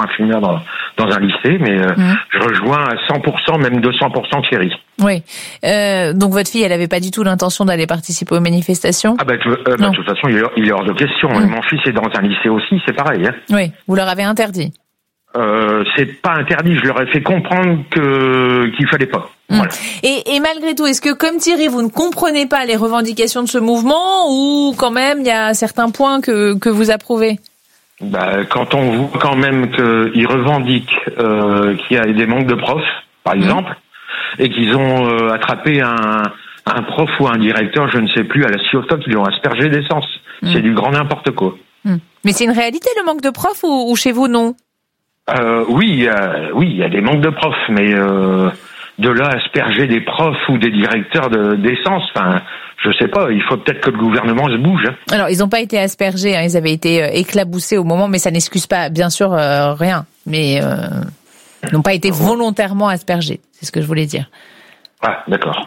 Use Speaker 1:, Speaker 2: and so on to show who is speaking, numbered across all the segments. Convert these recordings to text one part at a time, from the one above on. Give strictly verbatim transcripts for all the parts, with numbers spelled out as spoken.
Speaker 1: point funèbre dans, dans un lycée, mais euh, mmh. je rejoins à cent pour cent, même deux cents pour cent Thierry.
Speaker 2: Oui. Euh, donc votre fille, elle avait pas du tout l'intention d'aller participer aux manifestations?
Speaker 1: Ah bah, euh, bah de toute façon, il est, il est hors de question. Mmh. Mon fils est dans un lycée aussi, c'est pareil. Hein.
Speaker 2: Oui. Vous leur avez interdit?
Speaker 1: Euh, c'est pas interdit. Je leur ai fait comprendre que qu'il fallait pas. Mmh. Voilà.
Speaker 2: Et, et malgré tout, est-ce que comme Thierry, vous ne comprenez pas les revendications de ce mouvement, ou quand même il y a certains points que que vous approuvez?
Speaker 1: Bah, quand on voit quand même qu'ils revendiquent euh, qu'il y a des manques de profs, par exemple, mmh. et qu'ils ont euh, attrapé un, un prof ou un directeur, je ne sais plus, à la Ciotat, qui lui ont aspergé d'essence. Mmh. C'est du grand n'importe quoi.
Speaker 2: Mmh. Mais c'est une réalité, le manque de profs, ou, ou chez vous, non?
Speaker 1: euh, Oui, euh, oui, il y a des manques de profs, mais euh, de là asperger des profs ou des directeurs de, d'essence, enfin... Je sais pas, il faut peut-être que le gouvernement se bouge.
Speaker 2: Alors, ils n'ont pas été aspergés, hein, ils avaient été euh, éclaboussés au moment, mais ça n'excuse pas, bien sûr, euh, rien. Mais euh, ils n'ont pas été volontairement aspergés, c'est ce que je voulais dire.
Speaker 1: Ah, d'accord.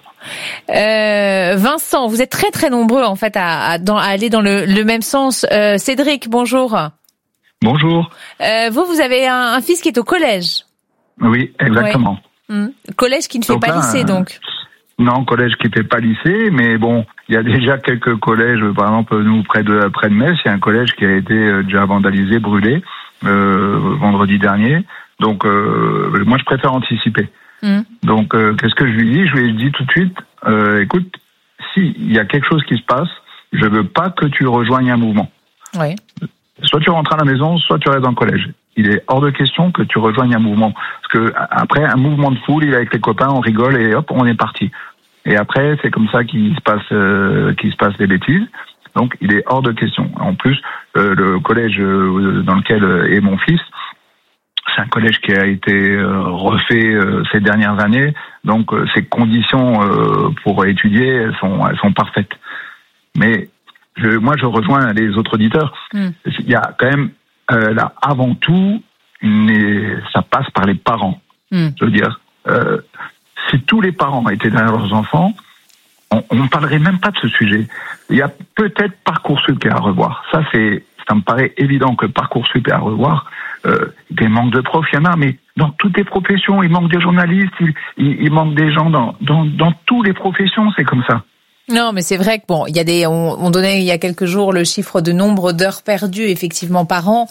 Speaker 2: Euh, Vincent, vous êtes très très nombreux en fait à, à, dans, à aller dans le, le même sens. Euh, Cédric, bonjour.
Speaker 3: Bonjour.
Speaker 2: Euh, vous, vous avez un, un fils qui est au collège.
Speaker 3: Oui, exactement.
Speaker 2: Ouais. Mmh. Collège qui ne fait donc pas là, lycée, donc.
Speaker 3: Non, collège qui fait pas lycée, mais bon, il y a déjà quelques collèges, par exemple, nous, près de, près de Metz, il y a un collège qui a été déjà vandalisé, brûlé, euh, vendredi dernier. Donc, euh, moi, je préfère anticiper. Mmh. Donc, euh, qu'est-ce que je lui dis? Je lui ai dit tout de suite, euh, écoute, s'il y a quelque chose qui se passe, je veux pas que tu rejoignes un mouvement.
Speaker 2: Oui.
Speaker 3: Soit tu rentres à la maison, soit tu restes dans le collège. Il est hors de question que tu rejoignes un mouvement. Parce que après, un mouvement de foule, il est avec les copains, on rigole et hop, on est parti. Et après, c'est comme ça qu'il se passe, euh, qu'il se passe des bêtises. Donc, il est hors de question. En plus, euh, le collège euh, dans lequel est mon fils, c'est un collège qui a été euh, refait euh, ces dernières années. Donc, euh, ses conditions euh, pour étudier, elles sont, elles sont parfaites. Mais je, moi, je rejoins les autres auditeurs. Mm. Il y a quand même Euh, là, avant tout, une, ça passe par les parents. Mm. Je veux dire, euh, si tous les parents étaient derrière leurs enfants, on ne parlerait même pas de ce sujet. Il y a peut-être Parcoursup qui est à revoir. Ça, c'est, ça me paraît évident que Parcoursup est à revoir. Euh, des manques de profs, il y en a, mais dans toutes les professions, il manque des journalistes, il, il, il manque des gens dans, dans, dans toutes les professions, c'est comme ça.
Speaker 2: Non, mais c'est vrai que bon, il y a des, on, on donnait il y a quelques jours le chiffre de nombre d'heures perdues effectivement par an.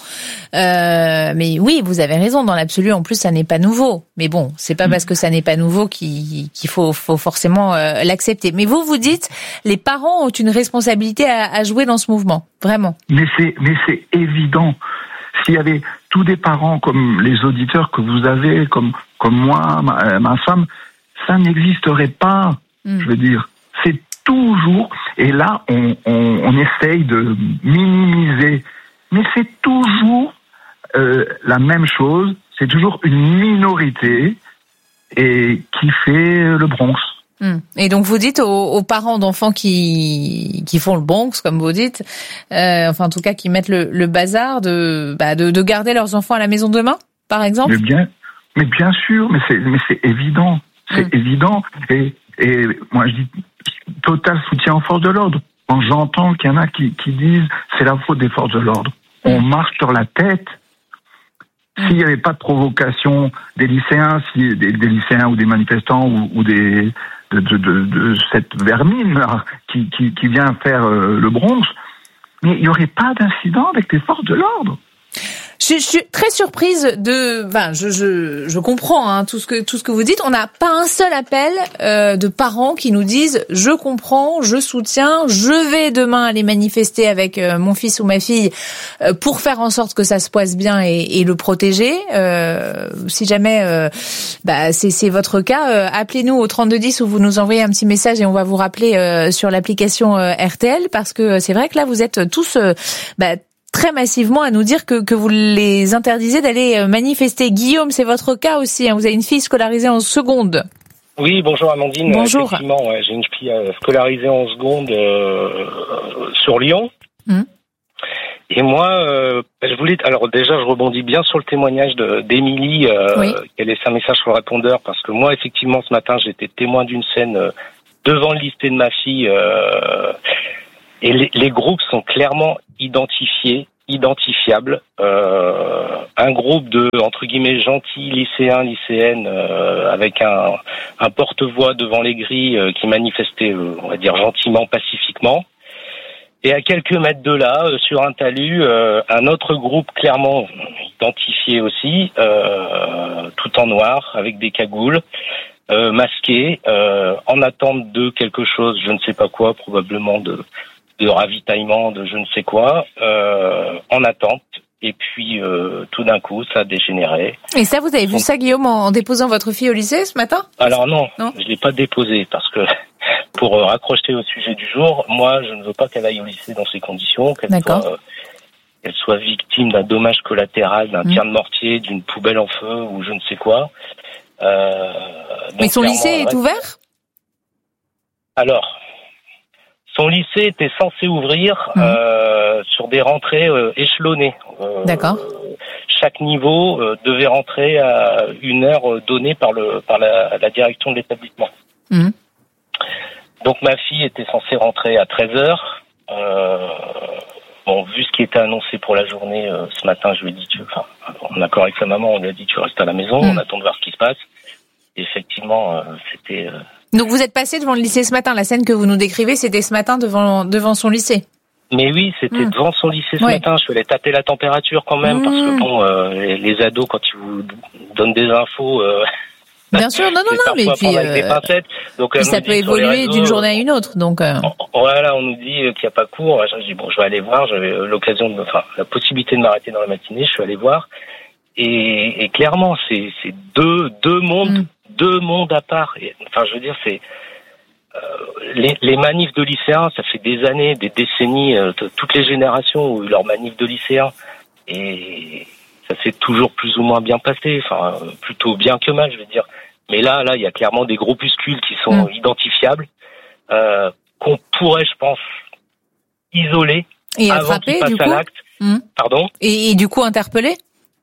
Speaker 2: Euh, mais oui, vous avez raison. Dans l'absolu, en plus, ça n'est pas nouveau. Mais bon, c'est pas parce que ça n'est pas nouveau qu'il, qu'il faut, faut forcément euh, l'accepter. Mais vous, vous dites, les parents ont une responsabilité à, à jouer dans ce mouvement, vraiment.
Speaker 3: Mais c'est, mais c'est évident. S'il y avait tous des parents comme les auditeurs que vous avez, comme comme moi, ma, ma femme, ça n'existerait pas. Mm. Je veux dire, c'est toujours, et là, on, on, on essaye de minimiser, mais c'est toujours euh, la même chose, c'est toujours une minorité et qui fait le Bronx.
Speaker 2: Et donc vous dites aux, aux parents d'enfants qui qui font le Bronx, comme vous dites, euh, enfin en tout cas qui mettent le, le bazar, de, bah, de de garder leurs enfants à la maison demain, par exemple.
Speaker 3: Mais bien, mais bien sûr, mais c'est mais c'est évident, c'est mmh. évident. Et et moi je dis total soutien aux forces de l'ordre. Quand j'entends qu'il y en a qui, qui disent c'est la faute des forces de l'ordre, on marche sur la tête. S'il n'y avait pas de provocation des lycéens, si des, des lycéens ou des manifestants ou, ou des de, de, de, de cette vermine là, qui, qui, qui vient faire euh, le Bronx, mais il n'y aurait pas d'incident avec les forces de l'ordre.
Speaker 2: Je, je suis très surprise de, enfin, je, je, je comprends hein, tout ce que tout ce que vous dites. On n'a pas un seul appel euh, de parents qui nous disent je comprends, je soutiens, je vais demain aller manifester avec euh, mon fils ou ma fille euh, pour faire en sorte que ça se passe bien et, et le protéger. Euh, si jamais euh, bah, c'est, c'est votre cas, euh, appelez-nous au trente-deux dix ou vous nous envoyez un petit message et on va vous rappeler euh, sur l'application euh, R T L parce que c'est vrai que là vous êtes tous euh, bah, très massivement à nous dire que, que vous les interdisez d'aller manifester. Guillaume, c'est votre cas aussi, hein. Vous avez une fille scolarisée en seconde.
Speaker 4: Oui, bonjour Amandine.
Speaker 2: Bonjour.
Speaker 4: Effectivement, ouais, j'ai une fille scolarisée en seconde euh, sur Lyon. Mmh. Et moi, euh, je voulais... Alors déjà, je rebondis bien sur le témoignage de, d'Émilie euh, oui. qui a laissé un message sur le répondeur parce que moi, effectivement, ce matin, j'étais témoin d'une scène euh, devant le lycée de ma fille euh, et les, les groupes sont clairement identifiés. identifiables. Euh, un groupe de, entre guillemets, gentils lycéens, lycéennes, euh, avec un, un porte-voix devant les grilles euh, qui manifestait, euh, on va dire, gentiment, pacifiquement. Et à quelques mètres de là, euh, sur un talus, euh, un autre groupe clairement identifié aussi, euh, tout en noir, avec des cagoules, euh, masqués, euh, en attente de quelque chose, je ne sais pas quoi, probablement de... de ravitaillement, de je ne sais quoi, euh, en attente. Et puis, euh, tout d'un coup, ça a dégénéré.
Speaker 2: Et ça, vous avez vu ça, Guillaume, en déposant votre fille au lycée ce matin ?
Speaker 4: Alors non,
Speaker 2: non
Speaker 4: je l'ai pas déposée parce que, pour euh, raccrocher au sujet du jour, moi, je ne veux pas qu'elle aille au lycée dans ces conditions, qu'elle soit, euh, qu'elle soit victime d'un dommage collatéral, d'un mmh. tir de mortier, d'une poubelle en feu ou je ne sais quoi. Euh,
Speaker 2: Mais son lycée est ouvert ?
Speaker 4: Alors... Son lycée était censé ouvrir mmh. euh, sur des rentrées euh, échelonnées. Euh,
Speaker 2: D'accord.
Speaker 4: Chaque niveau euh, devait rentrer à une heure donnée par le par la, la direction de l'établissement. Mmh. Donc ma fille était censée rentrer à treize heures. Euh, bon, vu ce qui était annoncé pour la journée euh, ce matin, je lui ai dit, tu, enfin, en accord avec sa maman, on lui a dit tu restes à la maison, mmh. on attend de voir ce qui se passe. Et effectivement, euh, c'était... Euh,
Speaker 2: Donc vous êtes passé devant le lycée ce matin. La scène que vous nous décrivez, c'était ce matin devant devant son lycée.
Speaker 4: Mais oui, c'était mmh. devant son lycée ce
Speaker 2: ouais.
Speaker 4: matin. Je suis allé taper la température quand même, mmh. parce que bon, euh, les, les ados, quand ils vous donnent des infos... Euh,
Speaker 2: Bien sûr, non, non, non, mais puis, euh,
Speaker 4: des pincettes. Donc,
Speaker 2: puis ça peut évoluer réseaux, d'une journée à une autre. Donc euh...
Speaker 4: Voilà, on nous dit qu'il n'y a pas cours. Je dis, bon, je vais aller voir. J'avais l'occasion, de, enfin, la possibilité de m'arrêter dans la matinée. Je suis allé voir. Et, et clairement, c'est, c'est deux, deux mondes... Mmh. Deux mondes à part. Et, enfin, je veux dire, c'est euh, les, les manifs de lycéens. Ça fait des années, des décennies. Euh, t- toutes les générations ont eu leurs manifs de lycéens, et ça s'est toujours plus ou moins bien passé. Enfin, euh, plutôt bien que mal, je veux dire. Mais là, là, il y a clairement des groupuscules qui sont mmh. identifiables, euh, qu'on pourrait, je pense, isoler
Speaker 2: et
Speaker 4: avant
Speaker 2: attraper,
Speaker 4: qu'ils passent
Speaker 2: du
Speaker 4: à
Speaker 2: coup
Speaker 4: l'acte.
Speaker 2: mmh.
Speaker 4: Pardon.
Speaker 2: Et, et du coup interpeller.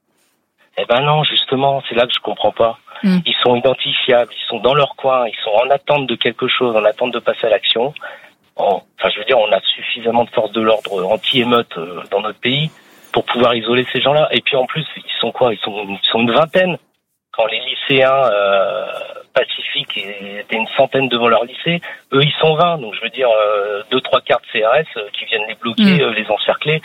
Speaker 4: Eh ben non, justement, c'est là que je comprends pas. Mmh. Ils sont identifiables, ils sont dans leur coin, ils sont en attente de quelque chose, en attente de passer à l'action. En, enfin, je veux dire, on a suffisamment de forces de l'ordre anti-émeute euh, dans notre pays pour pouvoir isoler ces gens-là. Et puis en plus, ils sont quoi ? Ils sont, ils sont une vingtaine. Quand les lycéens euh, pacifiques étaient une centaine devant leur lycée, eux, ils sont vingt. Donc je veux dire, euh, deux, trois cartes C R S euh, qui viennent les bloquer, mmh. euh, les encercler.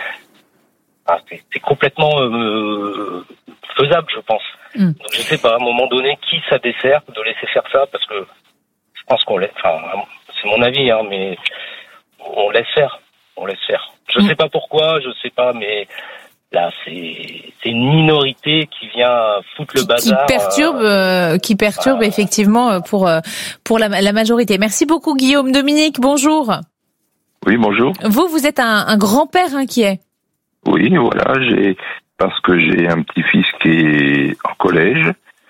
Speaker 4: Ah, c'est, c'est complètement euh, faisable, je pense. Mm. Donc, je sais pas, à un moment donné, qui ça dessert de laisser faire ça, parce que je pense qu'on laisse, enfin, c'est mon avis, hein, mais on laisse faire, on laisse faire. Je mm. sais pas pourquoi, je sais pas, mais là, c'est, c'est une minorité qui vient foutre le bazar.
Speaker 2: Qui perturbe, euh, qui perturbe euh, effectivement pour pour la, la majorité. Merci beaucoup, Guillaume. Dominique, bonjour.
Speaker 5: Oui, bonjour.
Speaker 2: Vous, vous êtes un, un grand-père inquiet.
Speaker 5: Oui, voilà, j'ai parce que j'ai un petit-fils qui est en collège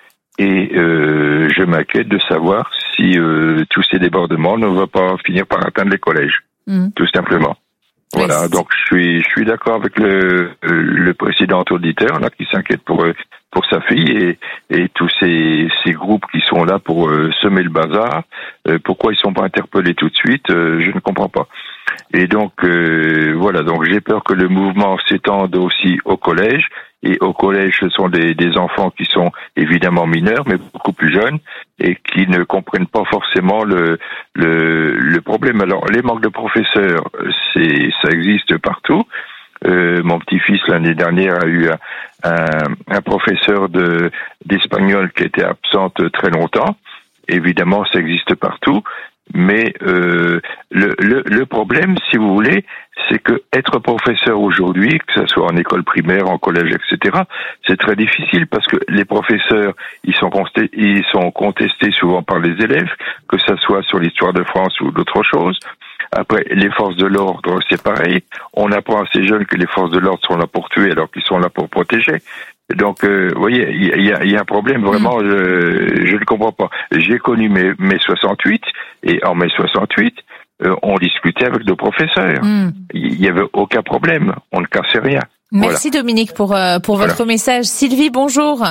Speaker 5: et euh, je m'inquiète de savoir si euh, tous ces débordements ne vont pas finir par atteindre les collèges, mmh. tout simplement. Voilà, oui, donc je suis je suis d'accord avec le le précédent auditeur là qui s'inquiète pour pour sa fille et et tous ces ces groupes qui sont là pour euh, semer le bazar. Euh, pourquoi ils sont pas interpellés tout de suite, euh, je ne comprends pas. Et donc euh, voilà, donc j'ai peur que le mouvement s'étende aussi au collège. Et au collège, ce sont des, des enfants qui sont évidemment mineurs, mais beaucoup plus jeunes, et qui ne comprennent pas forcément le le, le problème. Alors, les manques de professeurs, c'est ça existe partout. Euh, mon petit-fils l'année dernière a eu un, un, un professeur de d'espagnol qui était absente très longtemps. Évidemment, ça existe partout. Mais euh, le, le, le problème, si vous voulez, c'est que être professeur aujourd'hui, que ce soit en école primaire, en collège, et cetera, c'est très difficile parce que les professeurs, ils sont contestés, ils sont contestés souvent par les élèves, que ce soit sur l'histoire de France ou d'autres choses. Après, les forces de l'ordre, c'est pareil. On apprend à ces jeunes que les forces de l'ordre sont là pour tuer alors qu'ils sont là pour protéger. Donc, euh, vous voyez, il y a, y a un problème vraiment, je, je ne comprends pas. J'ai connu mes, mes soixante-huit, et en mai soixante-huit, euh, on discutait avec nos professeurs. Mm. Il n'y avait aucun problème, on ne cassait rien.
Speaker 2: Merci voilà. Dominique pour, euh, pour votre voilà. message. Sylvie, bonjour.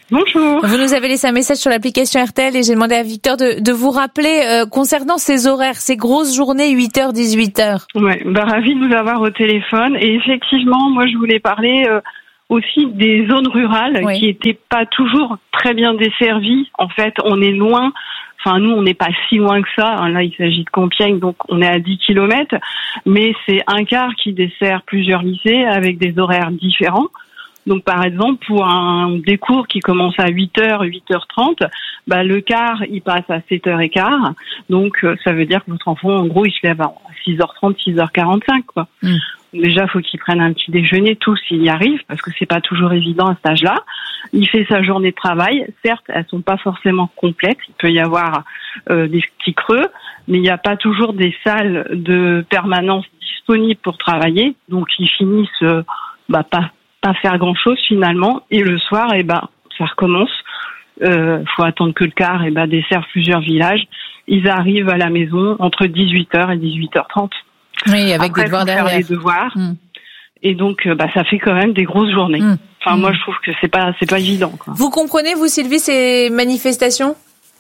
Speaker 6: Bonjour.
Speaker 2: Vous nous avez laissé un message sur l'application R T L et j'ai demandé à Victor de, de vous rappeler euh, concernant ces horaires, ces grosses journées huit heures dix-huit heures.
Speaker 6: Ouais, bah ravi de vous avoir au téléphone. Et effectivement, moi je voulais parler euh, aussi des zones rurales oui. qui étaient pas toujours très bien desservies. En fait, on est loin. Enfin, nous, on n'est pas si loin que ça. Là, il s'agit de Compiègne, donc on est à dix kilomètres. Mais c'est un car qui dessert plusieurs lycées avec des horaires différents. Donc, par exemple, pour un des cours qui commence à huit heures, huit heures trente, bah, le car, il passe à sept heures quinze. Donc, ça veut dire que votre enfant, en gros, il se lève à six heures trente, six heures quarante-cinq, quoi. Mm. Déjà, faut qu'il prenne un petit déjeuner, tout, s'il y arrive, parce que c'est pas toujours évident à cet âge-là. Il fait sa journée de travail. Certes, elles sont pas forcément complètes. Il peut y avoir euh, des petits creux, mais il n'y a pas toujours des salles de permanence disponibles pour travailler. Donc, ils finissent, euh, bah, pas, pas faire grand-chose finalement. Et le soir, eh ben, ça recommence. Euh, faut attendre que le car, eh ben, desserve plusieurs villages. Ils arrivent à la maison entre dix-huit heures et dix-huit heures trente.
Speaker 2: Oui, avec
Speaker 6: Après,
Speaker 2: des devoirs derrière.
Speaker 6: Faire les devoirs.
Speaker 2: Mm.
Speaker 6: Et donc, bah, ça fait quand même des grosses journées. Mm. Enfin, mm. moi, je trouve que c'est pas, c'est pas évident, quoi.
Speaker 2: Vous comprenez, vous, Sylvie, ces manifestations?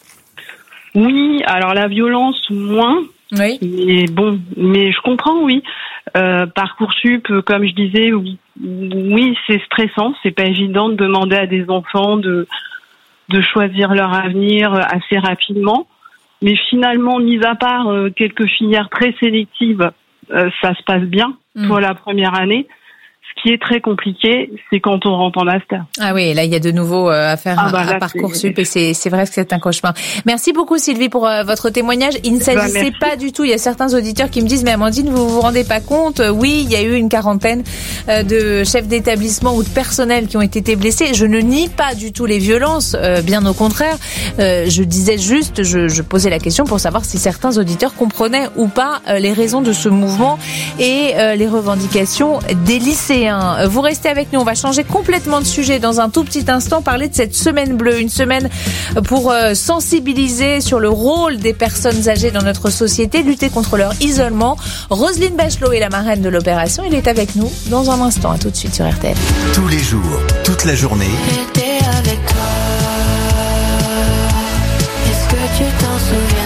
Speaker 6: Oui. Alors, la violence, moins.
Speaker 2: Oui.
Speaker 6: Mais bon, mais je comprends, oui. Euh, Parcoursup, comme je disais, oui, oui, c'est stressant. C'est pas évident de demander à des enfants de, de choisir leur avenir assez rapidement. Mais finalement, mis à part euh, quelques filières très sélectives, euh, ça se passe bien mmh. pour la première année. Ce qui est très compliqué, c'est quand on rentre en master.
Speaker 2: Ah oui, là, il y a de nouveau euh, à faire
Speaker 6: ah bah,
Speaker 2: à, à Parcoursup et c'est, c'est vrai que c'est un cauchemar. Merci beaucoup, Sylvie, pour euh, votre témoignage. Il ne s'agissait bah, pas du tout, il y a certains auditeurs qui me disent, mais Amandine, vous vous rendez pas compte? Oui, il y a eu une quarantaine euh, de chefs d'établissement ou de personnel qui ont été blessés. Je ne nie pas du tout les violences, euh, bien au contraire. Euh, je disais juste, je, je posais la question pour savoir si certains auditeurs comprenaient ou pas euh, les raisons de ce mouvement et euh, les revendications des lycéens. Vous restez avec nous, on va changer complètement de sujet dans un tout petit instant, parler de cette semaine bleue, une semaine pour sensibiliser sur le rôle des personnes âgées dans notre société, lutter contre leur isolement. Roselyne Bachelot est la marraine de l'opération, elle est avec nous dans un instant, à tout de suite sur R T L.
Speaker 7: Tous les jours, toute la journée.
Speaker 8: J'étais avec toi, est-ce que tu t'en souviens?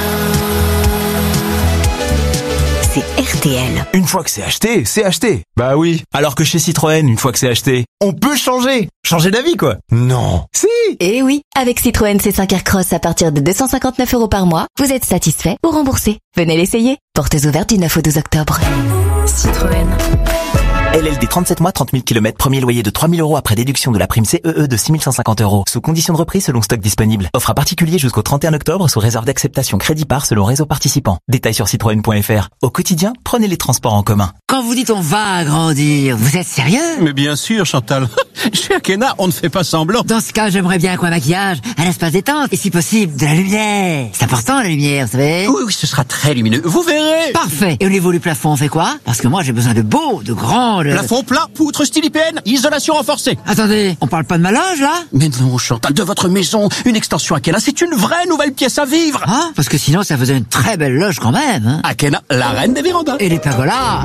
Speaker 9: C'est R T L.
Speaker 7: Une fois que c'est acheté, c'est acheté. Bah oui. Alors que chez Citroën, une fois que c'est acheté, on peut changer. Changer d'avis, quoi. Non. Si.
Speaker 9: Eh oui. Avec Citroën C cinq Aircross à partir de deux cent cinquante-neuf euros par mois, vous êtes satisfait ou remboursé. Venez l'essayer. Portes ouvertes du neuf au douze octobre.
Speaker 2: Citroën.
Speaker 10: L L D trente-sept mois, trente mille kilomètres, premier loyer de trois mille euros après déduction de la prime C E E de six mille cent cinquante euros. Sous condition de reprise selon stock disponible. Offre à particulier jusqu'au trente et un octobre sous réserve d'acceptation crédit par selon réseau participant. Détails sur citroën point f r. Au quotidien, prenez les transports en commun.
Speaker 11: Quand vous dites on va agrandir, vous êtes sérieux?
Speaker 12: Mais bien sûr, Chantal. Chez Akena, on ne fait pas semblant.
Speaker 11: Dans ce cas, j'aimerais bien qu'un maquillage, un espace détente et si possible, de la lumière. C'est important la lumière, vous savez?
Speaker 12: Oui, oui, ce sera très lumineux. Vous verrez.
Speaker 11: Parfait. Et au niveau du plafond, on fait quoi? Parce que moi, j'ai besoin de beau, de grand, de...
Speaker 12: Plafond plat, poutre style I P N, isolation renforcée.
Speaker 11: Attendez, on parle pas de ma loge, là?
Speaker 12: Mais non, Chantal, de votre maison, une extension Akena, c'est une vraie nouvelle pièce à vivre.
Speaker 11: Ah, parce que sinon, ça faisait une très belle loge quand même, hein.
Speaker 12: Akena, la reine des vérandas.
Speaker 11: Et les pergolas.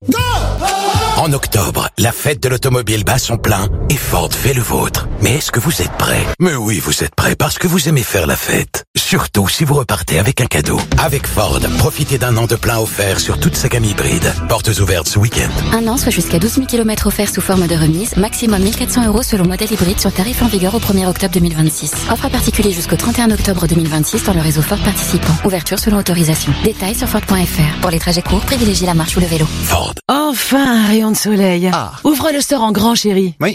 Speaker 13: En octobre, la fête de l'automobile bat son plein et Ford fait le vôtre. Mais est-ce que vous êtes prêts? Mais oui, vous êtes prêts parce que vous aimez faire la fête. Surtout si vous repartez avec un cadeau. Avec Ford, profitez d'un an de plein offert sur toute sa gamme hybride. Portes ouvertes ce week-end.
Speaker 14: Un an, soit jusqu'à douze mille kilomètres offerts sous forme de remise. Maximum mille quatre cents euros selon modèle hybride sur tarif en vigueur au premier octobre deux mille vingt-six. Offre à particulier jusqu'au trente et un octobre deux mille vingt-six dans le réseau Ford participant. Ouverture selon autorisation. Détails sur Ford point f r. Pour les trajets courts, privilégiez la marche ou le vélo.
Speaker 13: Ford.
Speaker 15: Enfin, un rayon de soleil.
Speaker 13: Ah.
Speaker 15: Ouvre le store en grand, chérie.
Speaker 16: Oui.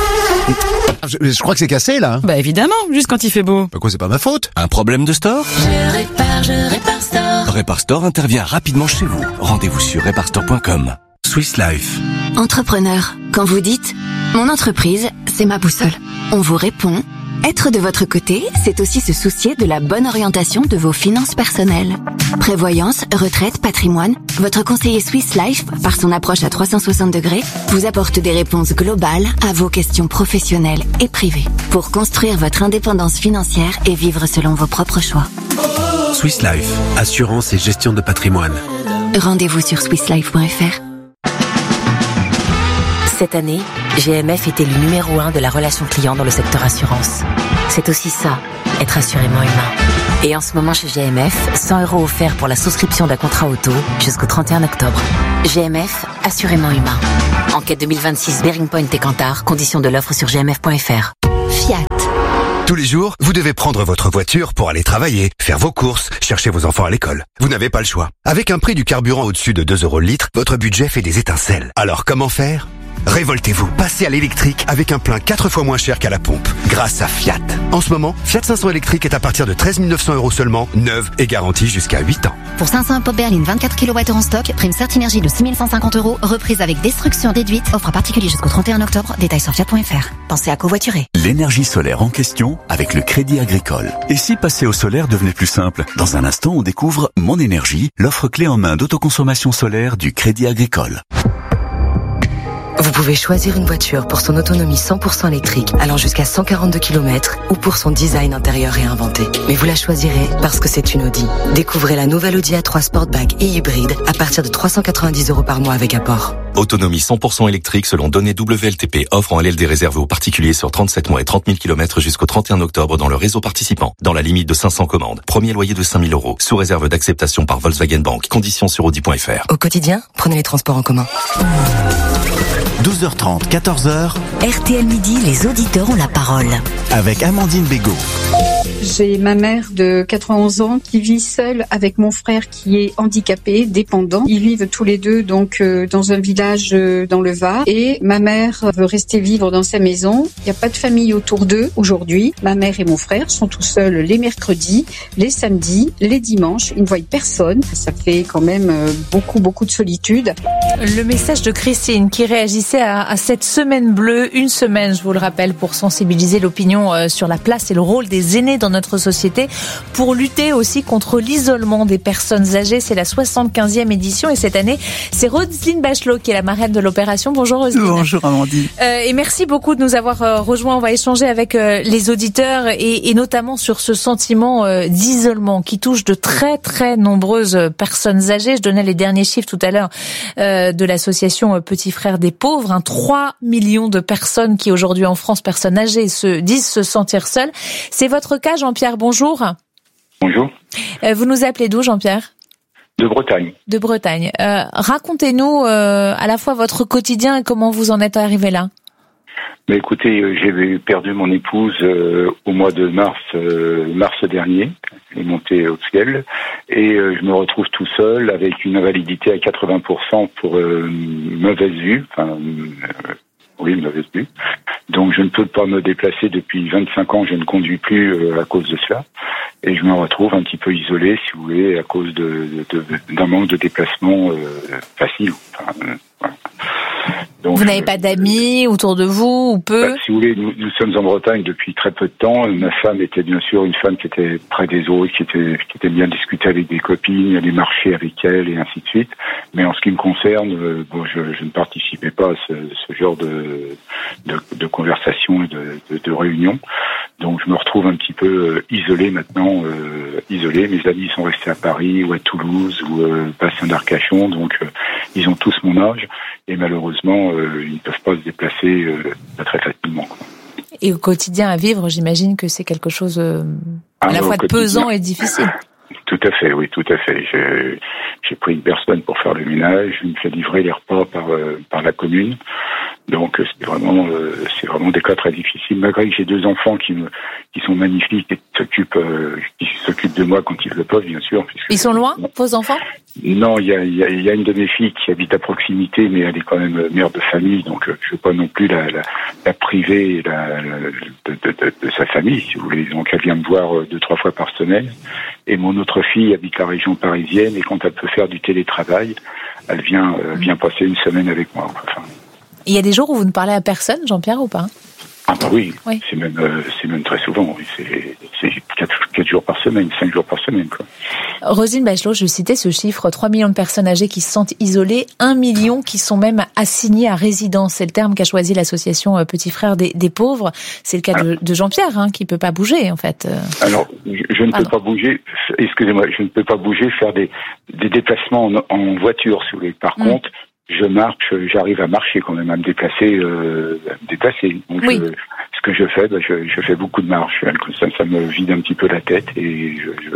Speaker 16: Je, je crois que c'est cassé, là.
Speaker 15: Bah évidemment, juste quand il fait beau.
Speaker 16: Bah quoi, c'est pas ma faute.
Speaker 7: Un problème de store?
Speaker 8: Je répare, je répare store.
Speaker 7: Répare Store intervient rapidement chez vous. Rendez-vous sur répare store point com. Swiss Life.
Speaker 9: Entrepreneur, quand vous dites « Mon entreprise, c'est ma boussole », on vous répond « Être de votre côté, c'est aussi se soucier de la bonne orientation de vos finances personnelles. » Prévoyance, retraite, patrimoine, votre conseiller Swiss Life, par son approche à trois cent soixante degrés, vous apporte des réponses globales à vos questions professionnelles et privées pour construire votre indépendance financière et vivre selon vos propres choix.
Speaker 17: Swiss Life, assurance et gestion de patrimoine.
Speaker 9: Rendez-vous sur swiss life point f r.
Speaker 18: Cette année, G M F est élu numéro un de la relation client dans le secteur assurance. C'est aussi ça, être assurément humain. Et en ce moment chez G M F, cent euros offerts pour la souscription d'un contrat auto jusqu'au trente et un octobre. G M F, assurément humain. Enquête deux mille vingt-six Bearing Point et Kantar, conditions de l'offre sur g m f point f r. Fiat.
Speaker 17: Tous les jours, vous devez prendre votre voiture pour aller travailler, faire vos courses, chercher vos enfants à l'école. Vous n'avez pas le choix. Avec un prix du carburant au-dessus de deux euros le litre, votre budget fait des étincelles. Alors comment faire ? Révoltez-vous, passez à l'électrique avec un plein quatre fois moins cher qu'à la pompe, grâce à Fiat. En ce moment, Fiat cinq cents électrique est à partir de treize mille neuf cents euros seulement, neuve et garantie jusqu'à huit ans.
Speaker 14: Pour cinq cents pop berline vingt-quatre kilowattheures en stock, prime Certinergie de six mille cent cinquante euros, reprise avec destruction déduite, offre à particulier jusqu'au trente et un octobre, détails sur fiat point f r. Pensez à covoiturer.
Speaker 19: L'énergie solaire en question avec le Crédit Agricole. Et si passer au solaire devenait plus simple ? Dans un instant, on découvre Mon Énergie, l'offre clé en main d'autoconsommation solaire du Crédit Agricole.
Speaker 18: Vous pouvez choisir une voiture pour son autonomie cent pour cent électrique allant jusqu'à cent quarante-deux kilomètres ou pour son design intérieur réinventé. Mais vous la choisirez parce que c'est une Audi. Découvrez la nouvelle Audi A trois Sportback et hybride à partir de trois cent quatre-vingt-dix euros par mois avec apport.
Speaker 20: Autonomie cent pour cent électrique selon données W L T P, offre en L L D réservée aux particuliers sur trente-sept mois et trente mille kilomètres jusqu'au trente et un octobre dans le réseau participant, dans la limite de cinq cents commandes. Premier loyer de cinq mille euros, sous réserve d'acceptation par Volkswagen Bank. Conditions sur audi point f r.
Speaker 18: Au quotidien, prenez les transports en commun.
Speaker 7: douze heures trente, quatorze heures.
Speaker 14: R T L Midi, les auditeurs ont la parole.
Speaker 7: Avec Amandine Bégaud.
Speaker 21: J'ai ma mère de quatre-vingt-onze ans qui vit seule avec mon frère qui est handicapé, dépendant. Ils vivent tous les deux donc euh, dans un village euh, dans le Var. Et ma mère veut rester vivre dans sa maison. Il n'y a pas de famille autour d'eux aujourd'hui. Ma mère et mon frère sont tout seuls les mercredis, les samedis, les dimanches. Ils ne voient personne. Ça fait quand même euh, beaucoup, beaucoup de solitude.
Speaker 2: Le message de Christine qui réagissait à, à cette semaine bleue, une semaine, je vous le rappelle, pour sensibiliser l'opinion euh, sur la place et le rôle des aînés dans notre société, pour lutter aussi contre l'isolement des personnes âgées. C'est la soixante-quinzième édition et cette année, c'est Roselyne Bachelot qui est la marraine de l'opération. Bonjour Roselyne.
Speaker 22: Bonjour Amandine.
Speaker 2: Euh, et merci beaucoup de nous avoir euh, rejoints. On va échanger avec euh, les auditeurs et, et notamment sur ce sentiment euh, d'isolement qui touche de très très nombreuses personnes âgées. Je donnais les derniers chiffres tout à l'heure euh, de l'association Petits Frères des Pauvres. Hein, trois millions de personnes qui aujourd'hui en France, personnes âgées, se disent se sentir seules. C'est votre cas, Jean-Pierre, bonjour.
Speaker 23: Bonjour.
Speaker 2: Euh, vous nous appelez d'où, Jean-Pierre ?
Speaker 23: De Bretagne.
Speaker 2: De Bretagne. Euh, racontez-nous euh, à la fois votre quotidien et comment vous en êtes arrivé là.
Speaker 23: Mais écoutez, euh, j'ai perdu mon épouse euh, au mois de mars, euh, mars dernier. Elle est montée au ciel. Et euh, je me retrouve tout seul avec une invalidité à quatre-vingts pour cent pour euh, mauvaise vue. Enfin, euh, oui, mauvaise vue. Donc je ne peux pas me déplacer depuis vingt-cinq ans, je ne conduis plus euh, à cause de cela. Et je me retrouve un petit peu isolé, si vous voulez, à cause de, de, de, d'un manque de déplacement euh, facile. Enfin, euh, voilà. Donc,
Speaker 2: vous n'avez pas d'amis autour de vous ou peu?
Speaker 23: Bah, si vous voulez, nous, nous sommes en Bretagne depuis très peu de temps. Ma femme était bien sûr une femme qui était près des autres, qui était, qui était bien discutée avec des copines, aller marcher avec elle et ainsi de suite. Mais en ce qui me concerne, euh, bon, je, je ne participais pas à ce, ce genre de, de, de conversation et de, de, de réunion. Donc je me retrouve un petit peu euh, isolé maintenant, euh, isolé. Mes amis sont restés à Paris ou à Toulouse ou euh, bassin d'Arcachon, donc euh, ils ont tous mon âge et malheureusement euh, ils ne peuvent pas se déplacer euh, pas très facilement. Quoi.
Speaker 2: Et au quotidien à vivre, j'imagine que c'est quelque chose euh, à ah, la fois pesant et difficile.
Speaker 23: Tout à fait, oui, tout à fait. J'ai, j'ai pris une personne pour faire le ménage, je me fais livrer les repas par euh, par la commune. Donc c'est vraiment euh, c'est vraiment des cas très difficiles. Malgré que j'ai deux enfants qui me qui sont magnifiques et qui s'occupent euh, qui s'occupent de moi quand ils le peuvent, bien sûr.
Speaker 2: Ils sont loin, vos enfants?
Speaker 23: Non, il y a il y a, il y a une de mes filles qui habite à proximité, mais elle est quand même mère de famille, donc euh, je veux pas non plus la la, la priver la, la, de, de, de, de sa famille, si vous voulez. Donc elle vient me voir euh, deux trois fois par semaine. Et mon autre fille habite la région parisienne et quand elle peut faire du télétravail, elle vient euh, vient passer une semaine avec moi. Enfin,
Speaker 2: il y a des jours où vous ne parlez à personne, Jean-Pierre, ou pas?
Speaker 23: Ah bah oui,
Speaker 2: oui.
Speaker 23: c'est même euh, c'est même très souvent. Oui. C'est c'est quatre, quatre jours par semaine, cinq jours par semaine, quoi.
Speaker 2: Roselyne Bachelot, je citais ce chiffre, trois millions de personnes âgées qui se sentent isolées, un million qui sont même assignées à résidence. C'est le terme qu'a choisi l'association Petits Frères des, des Pauvres. C'est le cas ah. de, de Jean-Pierre, hein, qui peut pas bouger, en fait.
Speaker 23: Alors, je, je ne Pardon. peux pas bouger, excusez-moi, je ne peux pas bouger, faire des, des déplacements en, en voiture, si vous voulez. Par mmh. contre, je marche, j'arrive à marcher quand même, à me déplacer, euh, à me déplacer. Donc,
Speaker 2: oui.
Speaker 23: je, ce que je fais, bah, je, je fais beaucoup de marches. Ça, ça me vide un petit peu la tête et je, je,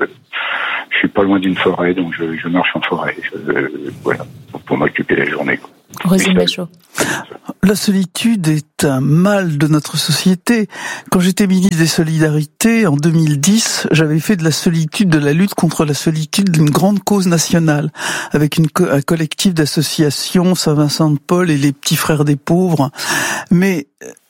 Speaker 23: je suis pas loin d'une forêt, donc je, je marche en forêt. Je, euh, voilà, pour, pour m'occuper la journée.
Speaker 2: Rosine Bachot.
Speaker 1: La solitude est un mal de notre société. Quand j'étais ministre des Solidarités, en deux mille dix, j'avais fait de la solitude, de la lutte contre la solitude, d'une grande cause nationale, avec une, un collectif d'associations, Saint-Vincent-de-Paul et les Petits Frères des Pauvres. Mais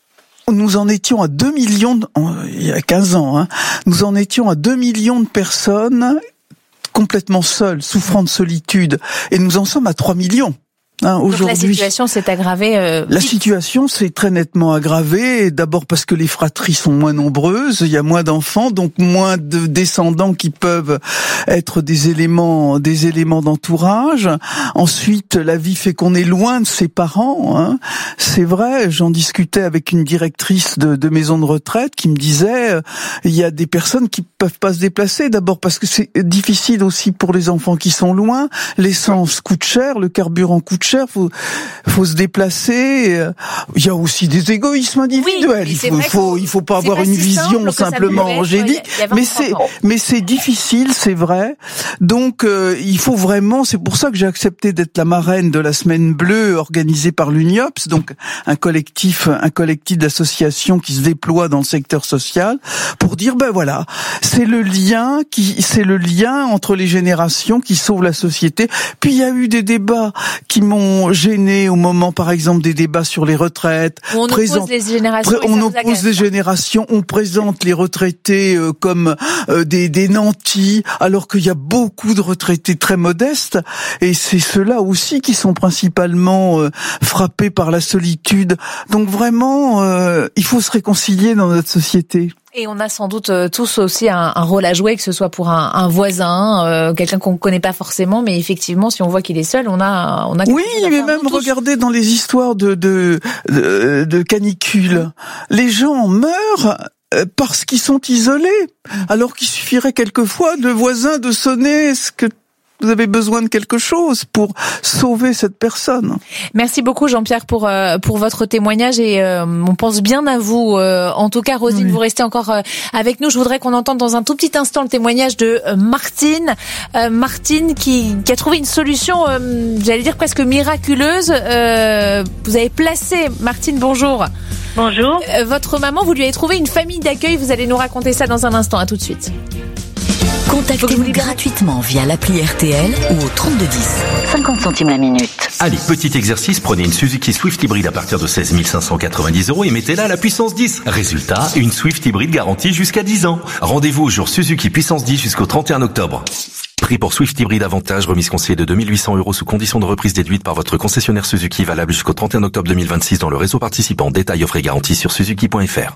Speaker 1: nous en étions à deux millions, de, il y a quinze ans, hein, nous en étions à deux millions de personnes complètement seules, souffrant de solitude. Et nous en sommes à trois millions. Hein,
Speaker 2: Donc
Speaker 1: aujourd'hui,
Speaker 2: la situation s'est aggravée. Euh,
Speaker 1: la situation s'est très nettement aggravée. D'abord parce que les fratries sont moins nombreuses, il y a moins d'enfants, donc moins de descendants qui peuvent être des éléments, des éléments d'entourage. Ensuite, la vie fait qu'on est loin de ses parents. Hein. C'est vrai. J'en discutais avec une directrice de, de maison de retraite qui me disait euh, il y a des personnes qui peuvent pas se déplacer. D'abord parce que c'est difficile aussi pour les enfants qui sont loin. L'essence coûte cher, le carburant coûte cher, faut faut se déplacer. Il y a aussi des égoïsmes individuels.
Speaker 2: Oui,
Speaker 1: il faut, faut il faut pas avoir
Speaker 2: pas
Speaker 1: une
Speaker 2: si
Speaker 1: vision simplement angélique. Mais c'est mais c'est difficile, c'est vrai. Donc euh, il faut vraiment. C'est pour ça que j'ai accepté d'être la marraine de la semaine bleue organisée par l'UNIOPS, donc un collectif un collectif d'associations qui se déploie dans le secteur social pour dire ben voilà, c'est le lien qui c'est le lien entre les générations qui sauve la société. Puis il y a eu des débats qui m'ont gêné au moment, par exemple, des débats sur les retraites.
Speaker 2: On oppose les générations.
Speaker 1: On oppose les générations. On présente les retraités euh, comme euh, des, des nantis, alors qu'il y a beaucoup de retraités très modestes. Et c'est ceux-là aussi qui sont principalement euh, frappés par la solitude. Donc vraiment, euh, il faut se réconcilier dans notre société.
Speaker 2: Et on a sans doute tous aussi un, un rôle à jouer, que ce soit pour un, un voisin, euh, quelqu'un qu'on ne connaît pas forcément, mais effectivement, si on voit qu'il est seul, on a, on a.
Speaker 1: Oui, mais même regardez dans les histoires de de de, de canicule, les gens meurent parce qu'ils sont isolés, alors qu'il suffirait quelquefois de voisin de sonner. Est-ce que vous avez besoin de quelque chose pour sauver cette personne?
Speaker 2: Merci beaucoup Jean-Pierre pour euh, pour votre témoignage et euh, on pense bien à vous. Euh, en tout cas, Rosine, oui. Vous restez encore euh, avec nous. Je voudrais qu'on entende dans un tout petit instant le témoignage de euh, Martine. Euh, Martine qui, qui a trouvé une solution, euh, j'allais dire presque miraculeuse. Euh, vous avez placé, Martine, bonjour.
Speaker 3: Bonjour.
Speaker 2: Euh, votre maman, vous lui avez trouvé une famille d'accueil. Vous allez nous raconter ça dans un instant. À tout de suite.
Speaker 22: Contactez-nous gratuitement via l'appli R T L ou au trente-deux dix. cinquante centimes la minute.
Speaker 20: Allez, petit exercice, prenez une Suzuki Swift hybride à partir de seize mille cinq cent quatre-vingt-dix euros et mettez-la à la puissance dix. Résultat, une Swift hybride garantie jusqu'à dix ans. Rendez-vous au jour Suzuki puissance dix jusqu'au trente et un octobre. Prix pour Swift hybride avantage, remise conseillée de deux mille huit cents euros sous condition de reprise déduite par votre concessionnaire Suzuki, valable jusqu'au trente et un octobre deux mille vingt-six dans le réseau participant. Détails, offres et garanties sur suzuki point f r.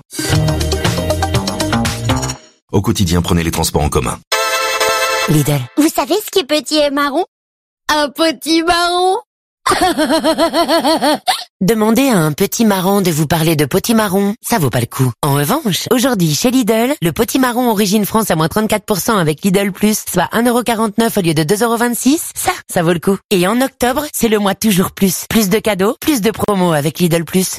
Speaker 20: Au quotidien, prenez les transports en commun.
Speaker 22: Lidl.
Speaker 24: Vous savez ce qui est petit et marron? Un petit marron.
Speaker 18: Demandez à un petit marron de vous parler de potimarron, ça vaut pas le coup. En revanche, aujourd'hui chez Lidl, le potimarron Origine France à moins trente-quatre pour cent avec Lidl Plus, soit un euro quarante-neuf au lieu de deux euros vingt-six, ça, ça vaut le coup. Et en octobre, c'est le mois toujours plus. Plus de cadeaux, plus de promos avec Lidl Plus.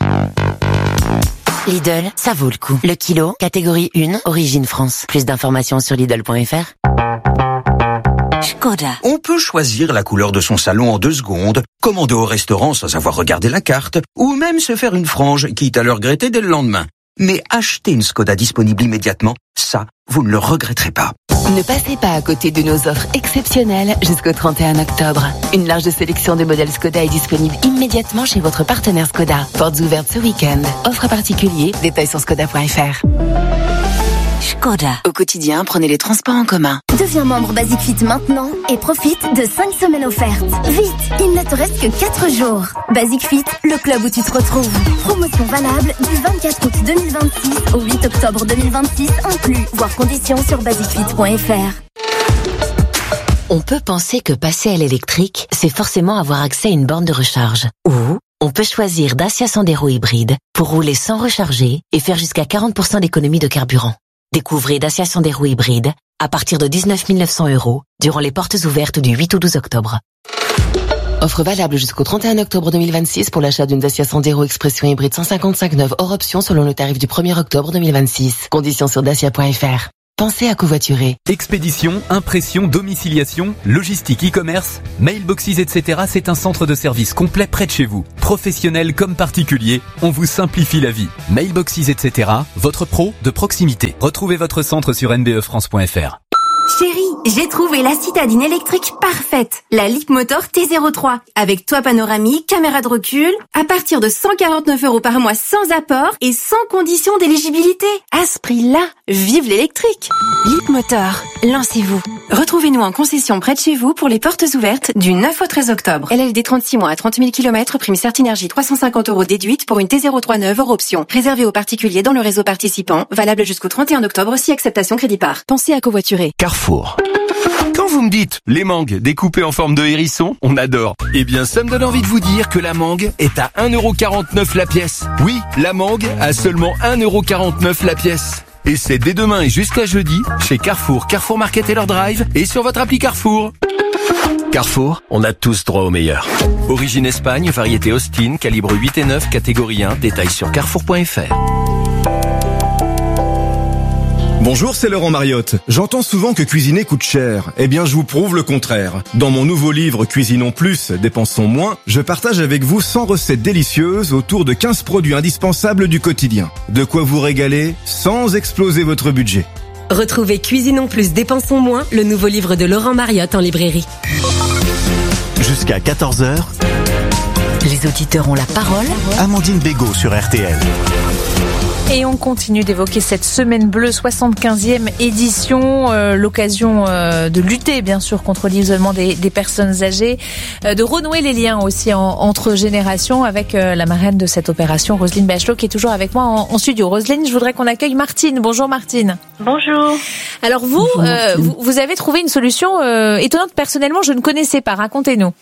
Speaker 18: Lidl, ça vaut le coup. Le kilo, catégorie un, Origine France. Plus d'informations sur Lidl point f r.
Speaker 22: Skoda.
Speaker 12: On peut choisir la couleur de son salon en deux secondes, commander au restaurant sans avoir regardé la carte, ou même se faire une frange, quitte à le regretter dès le lendemain. Mais acheter une Skoda disponible immédiatement, ça, vous ne le regretterez pas.
Speaker 22: Ne passez pas à côté de nos offres exceptionnelles jusqu'au trente et un octobre. Une large sélection de modèles Skoda est disponible immédiatement chez votre partenaire Skoda. Portes ouvertes ce week-end. Offre à particulier, détails sur skoda point f r. Skoda. Au quotidien, prenez les transports en commun.
Speaker 24: Deviens membre Basic Fit maintenant et profite de cinq semaines offertes. Vite, il ne te reste que quatre jours. Basic Fit, le club où tu te retrouves. Promotion valable du vingt-quatre août deux mille vingt-six au huit octobre deux mille vingt-six inclus. Voir conditions sur basic fit point f r.
Speaker 18: On peut penser que passer à l'électrique, c'est forcément avoir accès à une borne de recharge. Ou on peut choisir Dacia Sandero hybride pour rouler sans recharger et faire jusqu'à quarante pour cent d'économie de carburant. Découvrez Dacia Sandero hybride à partir de dix-neuf mille neuf cents euros durant les portes ouvertes du huit au douze octobre.
Speaker 22: Offre valable jusqu'au trente et un octobre deux mille vingt-six pour l'achat d'une Dacia Sandero Expression hybride cent cinquante-cinq neuve hors option selon le tarif du premier octobre deux mille vingt-six. Conditions sur dacia point f r. Pensez à covoiturer.
Speaker 3: Expédition, impression, domiciliation, logistique, e-commerce, mailboxes, et cetera. C'est un centre de service complet près de chez vous. Professionnels comme particuliers, on vous simplifie la vie. Mailboxes, et cetera. Votre pro de proximité. Retrouvez votre centre sur n b e france point f r.
Speaker 24: Chérie, j'ai trouvé la citadine électrique parfaite, la Leapmotor T zéro trois, avec toit panoramique, caméra de recul, à partir de cent quarante-neuf euros par mois sans apport et sans condition d'éligibilité. À ce prix-là, vive l'électrique. Leapmotor, lancez-vous. Retrouvez-nous en concession près de chez vous pour les portes ouvertes du neuf au treize octobre. L L D trente-six mois à trente mille kilomètres, prime Certinergie trois cent cinquante euros déduite pour une T zéro trois neuve hors option. Réservé aux particuliers dans le réseau participant, valable jusqu'au trente et un octobre si acceptation crédit par. Pensez à covoiturer.
Speaker 4: Carrefour. Quand vous me dites les mangues découpées en forme de hérisson, on adore. Eh bien, ça me donne envie de vous dire que la mangue est à un euro quarante-neuf la pièce. Oui, la mangue à seulement un euro quarante-neuf la pièce. Et c'est dès demain et jusqu'à jeudi chez Carrefour, Carrefour Market et leur drive et sur votre appli Carrefour. Carrefour, on a tous droit au meilleur. Origine Espagne, variété Austin, calibre huit et neuf, catégorie un, détails sur carrefour point f r.
Speaker 5: Bonjour, c'est Laurent Mariotte. J'entends souvent que cuisiner coûte cher. Eh bien, je vous prouve le contraire. Dans mon nouveau livre Cuisinons plus, dépensons moins, je partage avec vous cent recettes délicieuses autour de quinze produits indispensables du quotidien. De quoi vous régaler sans exploser votre budget.
Speaker 6: Retrouvez Cuisinons plus, dépensons moins, le nouveau livre de Laurent Mariotte en librairie.
Speaker 19: Jusqu'à quatorze heures,
Speaker 6: les auditeurs ont la parole.
Speaker 19: Amandine Bégaud sur R T L.
Speaker 2: Et on continue d'évoquer cette semaine bleue, soixante-quinzième édition, euh, l'occasion euh, de lutter bien sûr contre l'isolement des, des personnes âgées, euh, de renouer les liens aussi en, entre générations avec euh, la marraine de cette opération, Roselyne Bachelot, qui est toujours avec moi en, en studio. Roselyne, je voudrais qu'on accueille Martine. Bonjour Martine.
Speaker 25: Bonjour.
Speaker 2: Alors vous,
Speaker 25: Bonjour,
Speaker 2: euh, vous, vous avez trouvé une solution euh, étonnante, personnellement je ne connaissais pas. Racontez-nous.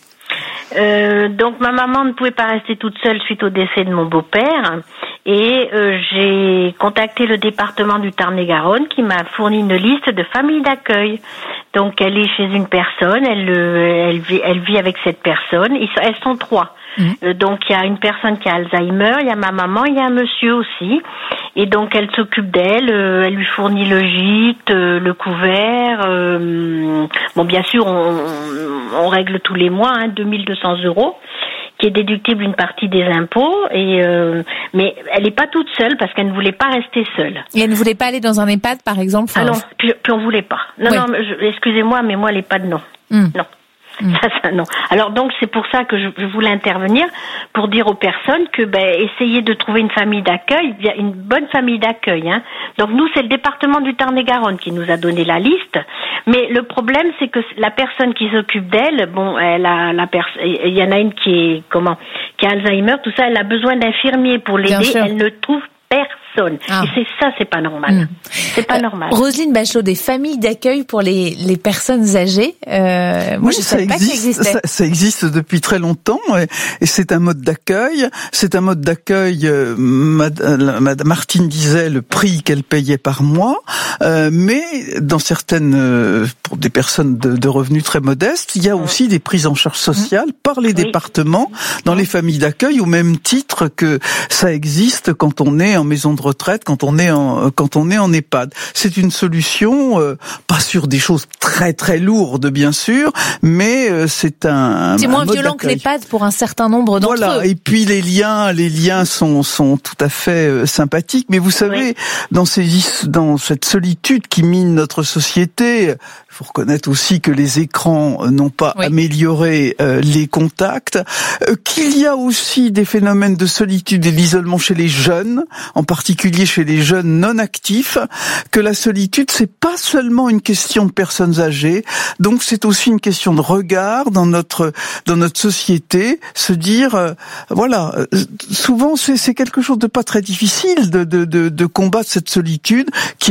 Speaker 25: Euh, donc ma maman ne pouvait pas rester toute seule suite au décès de mon beau-père et euh, j'ai contacté le département du Tarn-et-Garonne qui m'a fourni une liste de familles d'accueil. Donc elle est chez une personne, elle, elle, vit, elle vit avec cette personne, Ils, elles sont trois. Mmh. Euh, donc il y a une personne qui a Alzheimer, il y a ma maman, il y a un monsieur aussi. Et donc elle s'occupe d'elle, euh, elle lui fournit le gîte, euh, le couvert. Euh, bon, bien sûr, on, on règle tous les mois, hein, deux mille deux cents euros, qui est déductible une partie des impôts. Et euh, mais elle n'est pas toute seule parce qu'elle ne voulait pas rester seule.
Speaker 2: Et elle ne voulait pas aller dans un EHPAD, par exemple.
Speaker 25: Ah non, puis, puis on voulait pas. Non, ouais. non, je, excusez-moi, mais moi l'EHPAD non, mmh. non. Ça, ça, non. Alors donc c'est pour ça que je, je voulais intervenir pour dire aux personnes que ben essayez de trouver une famille d'accueil, une bonne famille d'accueil. Hein. Donc nous c'est le département du Tarn-et-Garonne qui nous a donné la liste, mais le problème c'est que la personne qui s'occupe d'elle, bon, elle a la pers- il y en a une qui est comment, qui a Alzheimer, tout ça, elle a besoin d'infirmiers pour l'aider, elle ne trouve personne. Ah. Et c'est ça, c'est pas normal. Mmh. C'est pas euh, normal.
Speaker 2: Roselyne Bachelot, des familles d'accueil pour les les personnes âgées. Euh, moi,
Speaker 1: oui,
Speaker 2: je
Speaker 1: ça
Speaker 2: savais
Speaker 1: existe,
Speaker 2: pas que ça existait.
Speaker 1: Ça, ça existe depuis très longtemps, et, et c'est un mode d'accueil. C'est un mode d'accueil. Euh, Madame Mad, Martine disait le prix qu'elle payait par mois, euh, mais dans certaines, euh, pour des personnes de, de revenus très modestes, il y a mmh. aussi des prises en charge sociales mmh. par les oui. départements dans mmh. les familles d'accueil, au même titre que ça existe quand on est en maison de retraite, quand on est en quand on est en EHPAD. C'est une solution, euh, pas sur des choses très très lourdes bien sûr, mais euh, c'est un.
Speaker 2: C'est
Speaker 1: un
Speaker 2: moins
Speaker 1: mode
Speaker 2: violent
Speaker 1: d'accueil.
Speaker 2: que l'EHPAD pour un certain nombre d'entre
Speaker 1: voilà. eux. Voilà. Et puis les liens, les liens sont sont tout à fait euh, sympathiques. Mais vous savez, oui. dans ces dans cette solitude qui mine notre société, il faut reconnaître aussi que les écrans n'ont pas oui. amélioré euh, les contacts, euh, qu'il y a aussi des phénomènes de solitude et d'isolement chez les jeunes, en particulier chez les jeunes non actifs, que la solitude c'est pas seulement une question de personnes âgées, donc c'est aussi une question de regard dans notre dans notre société, se dire euh, voilà, euh, souvent c'est c'est quelque chose de pas très difficile de de de, de combattre cette solitude qui est fac-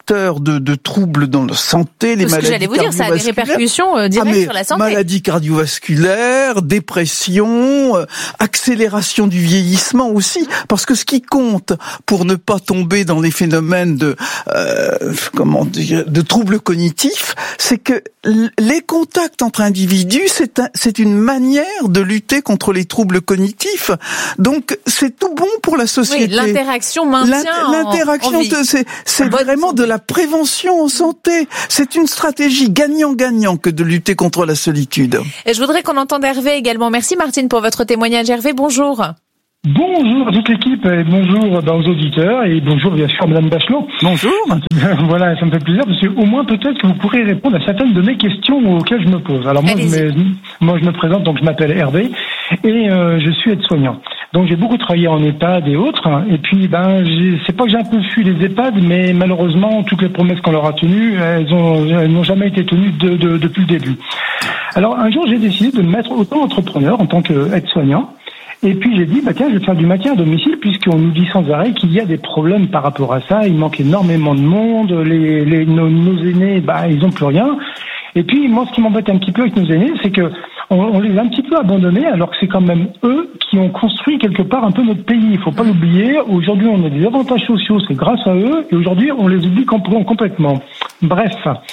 Speaker 1: vecteur de, de troubles dans la santé, les
Speaker 2: Parce
Speaker 1: maladies
Speaker 2: que j'allais vous dire, ça a des répercussions euh, directes
Speaker 1: ah,
Speaker 2: sur la santé.
Speaker 1: Maladies cardiovasculaires, dépression, euh, accélération du vieillissement aussi, parce que ce qui compte pour ne pas tomber dans les phénomènes de euh, comment dire, de troubles cognitifs, c'est que les contacts entre individus, c'est un, c'est une manière de lutter contre les troubles cognitifs. Donc c'est tout bon pour la société.
Speaker 2: Oui, l'interaction maintient
Speaker 1: L'interaction,
Speaker 2: en, en vie.
Speaker 1: c'est, c'est vraiment de la prévention en santé. C'est une stratégie gagnant-gagnant que de lutter contre la solitude.
Speaker 2: Et je voudrais qu'on entende Hervé également. Merci Martine pour votre témoignage. Hervé, bonjour.
Speaker 10: Bonjour à toute l'équipe et bonjour bah, aux auditeurs et bonjour bien sûr à Madame Bachelot.
Speaker 1: Bonjour.
Speaker 10: Voilà, ça me fait plaisir parce que au moins peut-être que vous pourrez répondre à certaines de mes questions auxquelles je me pose. Alors moi, je me, moi je me présente, donc je m'appelle Hervé et euh, je suis aide-soignant. Donc j'ai beaucoup travaillé en EHPAD et autres et puis ben j'ai, c'est pas que j'ai un peu fui les EHPAD, mais malheureusement toutes les promesses qu'on leur a tenues, elles ont elles n'ont jamais été tenues de, de, depuis le début. Alors un jour j'ai décidé de me mettre auto-entrepreneur en tant qu'aide-soignant. Et puis j'ai dit, bah tiens, je vais faire du maintien à domicile puisqu'on nous dit sans arrêt qu'il y a des problèmes par rapport à ça. Il manque énormément de monde, les, les nos, nos aînés, bah ils ont plus rien. Et puis moi, ce qui m'embête un petit peu avec nos aînés, c'est que on, on les a un petit peu abandonnés, alors que c'est quand même eux qui ont construit quelque part un peu notre pays. Il faut pas l'oublier. Aujourd'hui, on a des avantages sociaux, c'est grâce à eux. Et aujourd'hui, on les oublie complètement. Bref.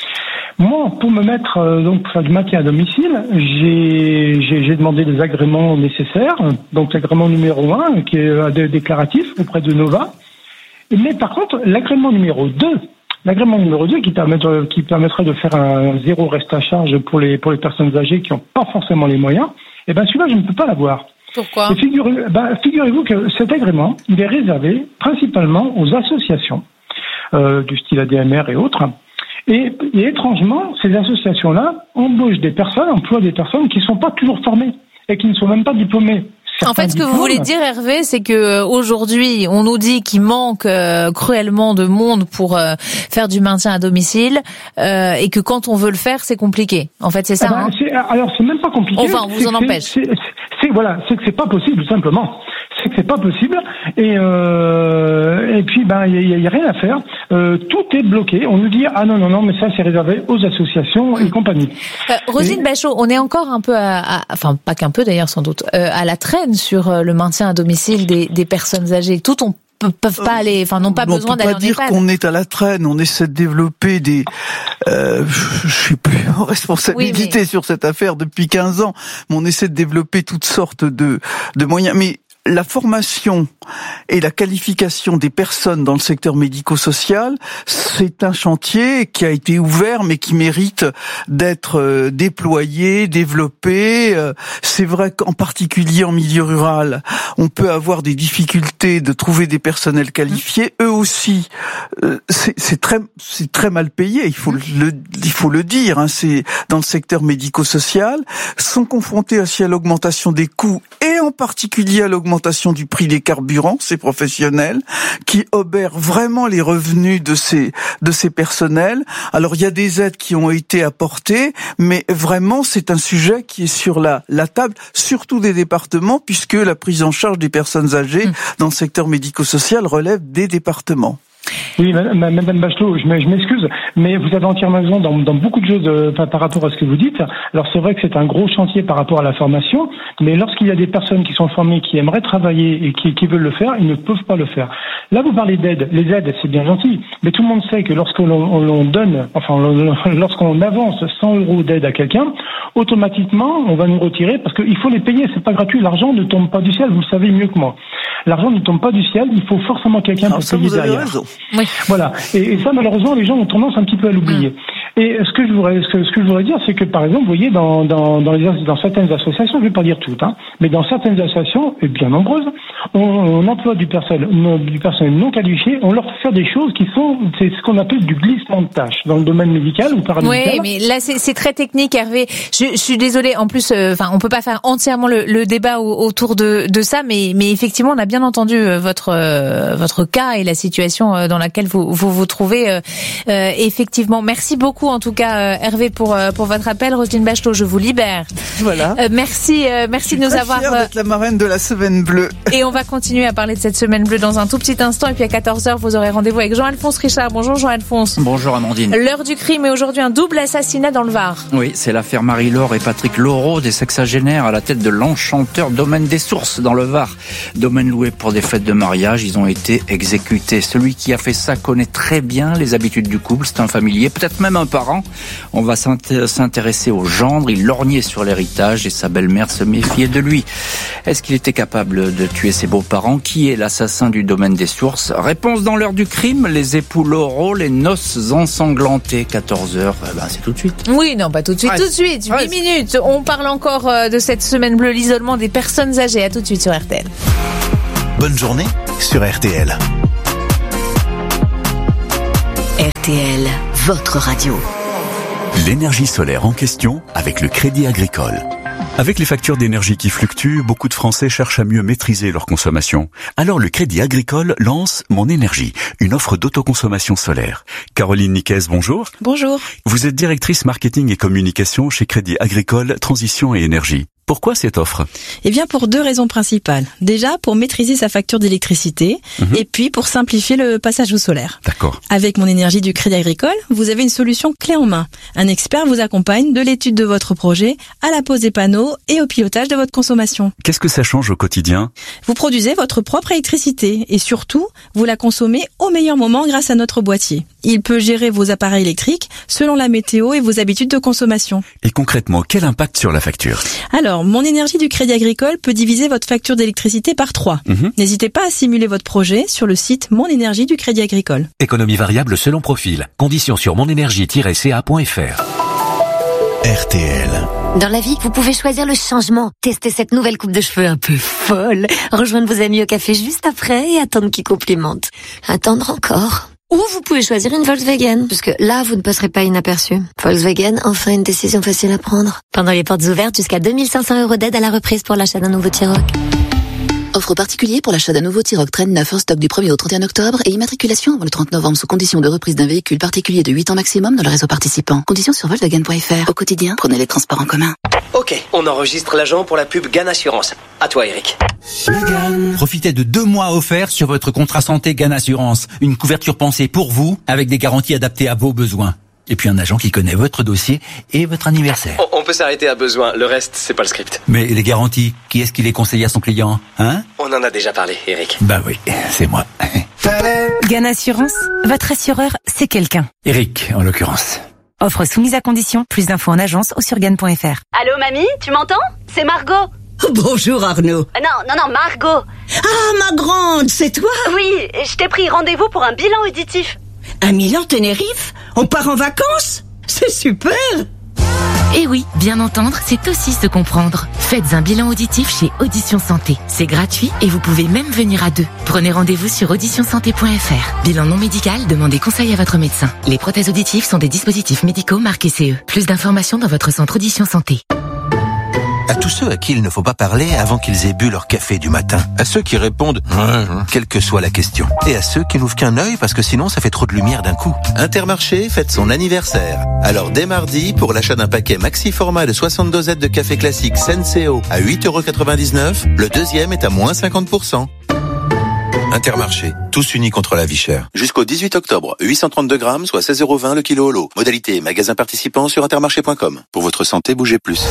Speaker 10: Moi, pour me mettre euh, donc pour faire du maintien à domicile, j'ai, j'ai, j'ai demandé les agréments nécessaires. Donc l'agrément numéro un, qui est euh, déclaratif auprès de Nova. Mais par contre, l'agrément numéro deux, l'agrément numéro deux qui permet de, qui permettrait de faire un zéro reste à charge pour les pour les personnes âgées qui n'ont pas forcément les moyens. Et ben celui-là, je ne peux pas l'avoir.
Speaker 2: Pourquoi ?
Speaker 10: Et figurez, ben, figurez-vous que cet agrément, il est réservé principalement aux associations euh, du style A D M R et autres. Et, et étrangement, ces associations-là embauchent des personnes, emploient des personnes qui ne sont pas toujours formées et qui ne sont même pas diplômées.
Speaker 2: En fait, ce que vous voulez dire, Hervé, c'est que aujourd'hui, on nous dit qu'il manque euh, cruellement de monde pour euh, faire du maintien à domicile, euh, et que quand on veut le faire, c'est compliqué. En fait, c'est ça.
Speaker 10: Ah ben,
Speaker 2: hein
Speaker 10: c'est, alors, c'est même pas compliqué.
Speaker 2: Enfin, on vous en empêche.
Speaker 10: C'est, c'est, c'est, voilà, c'est que c'est pas possible, simplement. C'est que c'est pas possible. Et euh, et puis, ben, il y, y a rien à faire. Euh, tout est bloqué. On nous dit ah non non non, mais ça c'est réservé aux associations et compagnie.
Speaker 2: Euh, Roselyne et... Bachot, on est encore un peu, à, à, enfin pas qu'un peu d'ailleurs sans doute, euh, à la traîne sur le maintien à domicile des, des personnes âgées. Toutes on peuvent pas aller, enfin n'ont pas
Speaker 1: on
Speaker 2: besoin
Speaker 1: d'aller en EHPAD. On peut pas dire qu'on est à la traîne. On essaie de développer des. Euh, je suis plus en responsabilité oui, mais... sur cette affaire depuis quinze ans, mais on essaie de développer toutes sortes de de moyens. Mais la formation et la qualification des personnes dans le secteur médico-social, c'est un chantier qui a été ouvert mais qui mérite d'être déployé, développé. C'est vrai qu'en particulier en milieu rural, on peut avoir des difficultés de trouver des personnels qualifiés. Eux aussi, c'est, c'est très, c'est très mal payé. Il faut le, il faut le dire. Hein, c'est dans le secteur médico-social, sont confrontés aussi à l'augmentation des coûts et en particulier à l'augmentation du prix des carburants, ces professionnels, qui obèrent vraiment les revenus de ces, de ces personnels. Alors, il y a des aides qui ont été apportées, mais vraiment, c'est un sujet qui est sur la, la table, surtout des départements, puisque la prise en charge des personnes âgées mmh. dans le secteur médico-social relève des départements.
Speaker 10: Oui, Madame Bachelot, je m'excuse, mais vous avez entièrement raison dans, dans beaucoup de choses euh, par, par rapport à ce que vous dites. Alors c'est vrai que c'est un gros chantier par rapport à la formation, mais lorsqu'il y a des personnes qui sont formées, qui aimeraient travailler et qui, qui veulent le faire, ils ne peuvent pas le faire. Là, vous parlez d'aide. Les aides, c'est bien gentil, mais tout le monde sait que lorsqu'on on, on donne, enfin, lorsqu'on avance cent euros d'aide à quelqu'un, automatiquement, on va nous retirer parce qu'il faut les payer. C'est pas gratuit. L'argent ne tombe pas du ciel. Vous le savez mieux que moi. L'argent ne tombe pas du ciel. Il faut forcément quelqu'un pour payer derrière. Raison.
Speaker 2: Oui.
Speaker 10: Voilà. Et, et ça, malheureusement, les gens ont tendance un petit peu à l'oublier. Mmh. Et ce que je voudrais, ce que, ce que je voudrais dire, c'est que, par exemple, vous voyez, dans, dans, dans, les, dans certaines associations, je ne vais pas dire toutes, hein, mais dans certaines associations, et bien nombreuses, on, on emploie du personnel, du personnel non qualifié, on leur fait faire des choses qui sont, c'est ce qu'on appelle du glissement de tâches dans le domaine médical ou paramédical.
Speaker 2: Oui, mais là, c'est, c'est très technique, Hervé. Je, je suis désolée. En plus, enfin, euh, on peut pas faire entièrement le, le débat au, autour de, de ça, mais, mais effectivement, on a bien entendu votre, euh, votre cas et la situation dans laquelle vous, vous vous trouvez. Euh, euh, effectivement, merci beaucoup. beaucoup en tout cas euh, Hervé pour euh, pour votre appel. Roselyne Bachelot, je vous libère.
Speaker 1: Voilà.
Speaker 2: Euh, merci euh, merci de nous avoir
Speaker 1: fière d'être la marraine de la semaine bleue.
Speaker 2: Et on va continuer à parler de cette semaine bleue dans un tout petit instant et puis à quatorze heures vous aurez rendez-vous avec Jean-Alphonse Richard. Bonjour Jean-Alphonse.
Speaker 8: Bonjour Amandine.
Speaker 2: L'heure du crime et aujourd'hui un double assassinat dans le Var.
Speaker 8: Oui, c'est l'affaire Marie-Laure et Patrick Laureau, des sexagénaires à la tête de l'enchanteur Domaine des Sources dans le Var. Domaine loué pour des fêtes de mariage, ils ont été exécutés. Celui qui a fait ça connaît très bien les habitudes du couple, c'est un familier, peut-être même un parent. On va s'intéresser au gendre, il lorgnait sur l'héritage et sa belle-mère se méfiait de lui. Est-ce qu'il était capable de tuer ses beaux-parents? Qui est l'assassin du Domaine des Sources? Réponse dans l'heure du crime, les époux Laureau, les noces ensanglantées, quatorze heures, eh ben c'est tout de suite.
Speaker 2: Oui, non, pas tout de suite,
Speaker 8: Reste.
Speaker 2: tout de suite, huit
Speaker 8: Reste.
Speaker 2: minutes. On parle encore de cette semaine bleue, l'isolement des personnes âgées. À tout de suite sur R T L.
Speaker 19: Bonne journée sur R T L.
Speaker 18: R T L, votre radio.
Speaker 19: L'énergie solaire en question avec le Crédit Agricole. Avec les factures d'énergie qui fluctuent, beaucoup de Français cherchent à mieux maîtriser leur consommation. Alors le Crédit Agricole lance Mon Énergie, une offre d'autoconsommation solaire. Caroline Niquez, bonjour.
Speaker 11: Bonjour.
Speaker 19: Vous êtes directrice marketing et communication chez Crédit Agricole Transition et Énergie. Pourquoi cette offre?
Speaker 11: Eh bien, pour deux raisons principales. Déjà, pour maîtriser sa facture d'électricité, mmh. et puis pour simplifier le passage au solaire.
Speaker 19: D'accord.
Speaker 11: Avec Mon Énergie du Crédit Agricole, vous avez une solution clé en main. Un expert vous accompagne de l'étude de votre projet à la pose des panneaux et au pilotage de votre consommation.
Speaker 19: Qu'est-ce que ça change au quotidien?
Speaker 11: Vous produisez votre propre électricité et surtout, vous la consommez au meilleur moment grâce à notre boîtier. Il peut gérer vos appareils électriques selon la météo et vos habitudes de consommation.
Speaker 19: Et concrètement, quel impact sur la facture?
Speaker 11: Alors, Mon Énergie du Crédit Agricole peut diviser votre facture d'électricité par trois. Mmh. N'hésitez pas à simuler votre projet sur le site Mon Énergie du Crédit Agricole.
Speaker 13: Économie variable selon profil. Conditions sur monénergie tiret c a point f r.
Speaker 19: R T L.
Speaker 18: Dans la vie, vous pouvez choisir le changement. Tester cette nouvelle coupe de cheveux un peu folle. Rejoindre vos amis au café juste après et attendre qu'ils complimentent. Attendre encore. Ou vous pouvez choisir une Volkswagen, parce que là, vous ne passerez pas inaperçu. Volkswagen, enfin une décision facile à prendre. Pendant les portes ouvertes, jusqu'à deux mille cinq cents euros d'aide à la reprise pour l'achat d'un nouveau T-Roc.
Speaker 15: Offre particulier pour l'achat d'un nouveau T-Roc Traîne neuf en stock du premier au trente et un octobre et immatriculation avant le trente novembre sous condition de reprise d'un véhicule particulier de huit ans maximum dans le réseau participant. Conditions sur Volkswagen point f r. Au quotidien, prenez les transports en commun.
Speaker 16: Ok, on enregistre l'agent pour la pub Gann Assurance. À toi, Eric.
Speaker 13: Profitez de deux mois offerts sur votre contrat santé Gann Assurance. Une couverture pensée pour vous, avec des garanties adaptées à vos besoins. Et puis un agent qui connaît votre dossier et votre anniversaire.
Speaker 16: On, on peut s'arrêter à besoin, le reste, c'est pas le script.
Speaker 13: Mais les garanties, qui est-ce qui les conseille à son client, hein?
Speaker 16: On en a déjà parlé, Eric.
Speaker 13: Bah oui, c'est moi.
Speaker 18: Gann Assurance, votre assureur, c'est quelqu'un.
Speaker 13: Eric, en l'occurrence.
Speaker 18: Offre soumise à condition, plus d'infos en agence ou sur gann point f r.
Speaker 26: Allô mamie, tu m'entends? C'est Margot.
Speaker 27: Bonjour Arnaud.
Speaker 26: Non, non, non, Margot.
Speaker 27: Ah, ma grande, c'est toi?
Speaker 26: Oui, je t'ai pris rendez-vous pour un bilan auditif.
Speaker 27: Un Milan Tenerife? On part en vacances? C'est super!
Speaker 18: Et oui, bien entendre, c'est aussi se comprendre. Faites un bilan auditif chez Audition Santé. C'est gratuit et vous pouvez même venir à deux. Prenez rendez-vous sur audition santé point f r. Bilan non médical, demandez conseil à votre médecin. Les prothèses auditives sont des dispositifs médicaux marqués C E. Plus d'informations dans votre centre Audition Santé.
Speaker 28: À tous ceux à qui il ne faut pas parler avant qu'ils aient bu leur café du matin. À ceux qui répondent « quelle que soit la question ». Et à ceux qui n'ouvrent qu'un œil parce que sinon ça fait trop de lumière d'un coup. Intermarché fête son anniversaire. Alors dès mardi, pour l'achat d'un paquet maxi format de soixante dosettes de café classique Senseo à huit euros quatre-vingt-dix-neuf, le deuxième est à moins cinquante pour cent. Intermarché, tous unis contre la vie chère. Jusqu'au dix-huit octobre, huit cent trente-deux grammes, soit seize euros vingt le kilo au lot. Modalité magasin participant sur intermarché point com. Pour votre santé, bougez plus.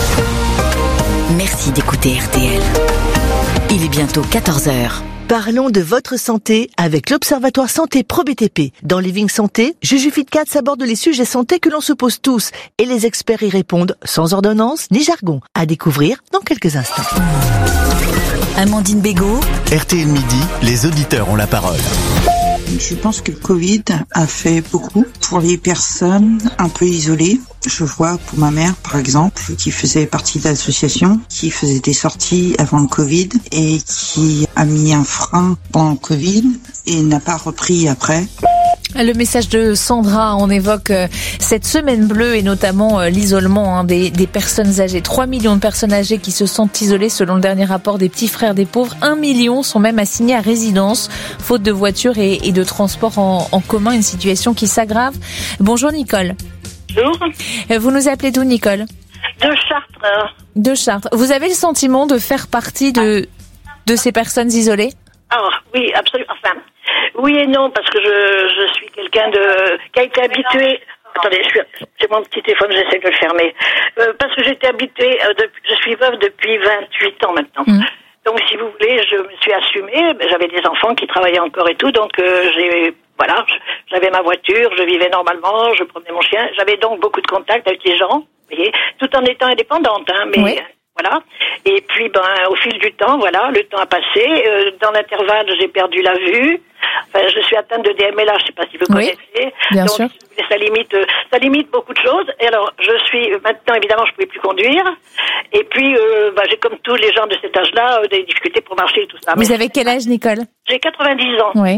Speaker 18: Merci d'écouter R T L. Il est bientôt quatorze heures.
Speaker 29: Parlons de votre santé avec l'Observatoire Santé Pro B T P. Dans Living Santé, Juju Fitcats aborde les sujets santé que l'on se pose tous et les experts y répondent sans ordonnance ni jargon. À découvrir dans quelques instants.
Speaker 18: Amandine Bégaud.
Speaker 19: R T L Midi, les auditeurs ont la parole.
Speaker 30: Je pense que le Covid a fait beaucoup pour les personnes un peu isolées. Je vois pour ma mère, par exemple, qui faisait partie d'associations, qui faisait des sorties avant le Covid et qui a mis un frein pendant le Covid et n'a pas repris après.
Speaker 2: Le message de Sandra, on évoque euh, cette semaine bleue et notamment euh, l'isolement hein, des, des personnes âgées. trois millions de personnes âgées qui se sentent isolées selon le dernier rapport des Petits Frères des Pauvres. un million sont même assignés à résidence, faute de voitures et, et de transports en, en commun, une situation qui s'aggrave. Bonjour Nicole.
Speaker 3: Bonjour.
Speaker 2: Vous nous appelez d'où, Nicole?
Speaker 3: De Chartres.
Speaker 2: De Chartres. Vous avez le sentiment de faire partie de, de ces personnes isolées?
Speaker 3: Ah oui, absolument. Enfin, oui et non, parce que je, je suis quelqu'un de qui a été habitué. Attendez, je suis, c'est mon petit téléphone, j'essaie de le fermer. Euh, parce que j'étais habituée, euh, de, je suis veuve depuis vingt-huit ans maintenant. Mmh. Donc, si vous voulez, je me suis assumée. J'avais des enfants qui travaillaient encore et tout, donc euh, j'ai, voilà, j'avais ma voiture, je vivais normalement, je promenais mon chien. J'avais donc beaucoup de contacts avec les gens, vous voyez, tout en étant indépendante, hein, mais. Oui. Voilà. Et puis, ben, au fil du temps, voilà, le temps a passé. Euh, dans l'intervalle, j'ai perdu la vue. Enfin, je suis atteinte de D M L A, je sais pas si vous
Speaker 2: oui,
Speaker 3: connaissez.
Speaker 2: Bien
Speaker 3: Donc,
Speaker 2: sûr.
Speaker 3: ça limite, ça limite beaucoup de choses. Et alors, je suis maintenant, évidemment, je pouvais plus conduire. Et puis, euh, ben, j'ai comme tous les gens de cet âge-là, euh, des difficultés pour marcher et tout ça.
Speaker 2: Vous Mais avez quel âge, Nicole?
Speaker 3: J'ai quatre-vingt-dix ans.
Speaker 2: Oui.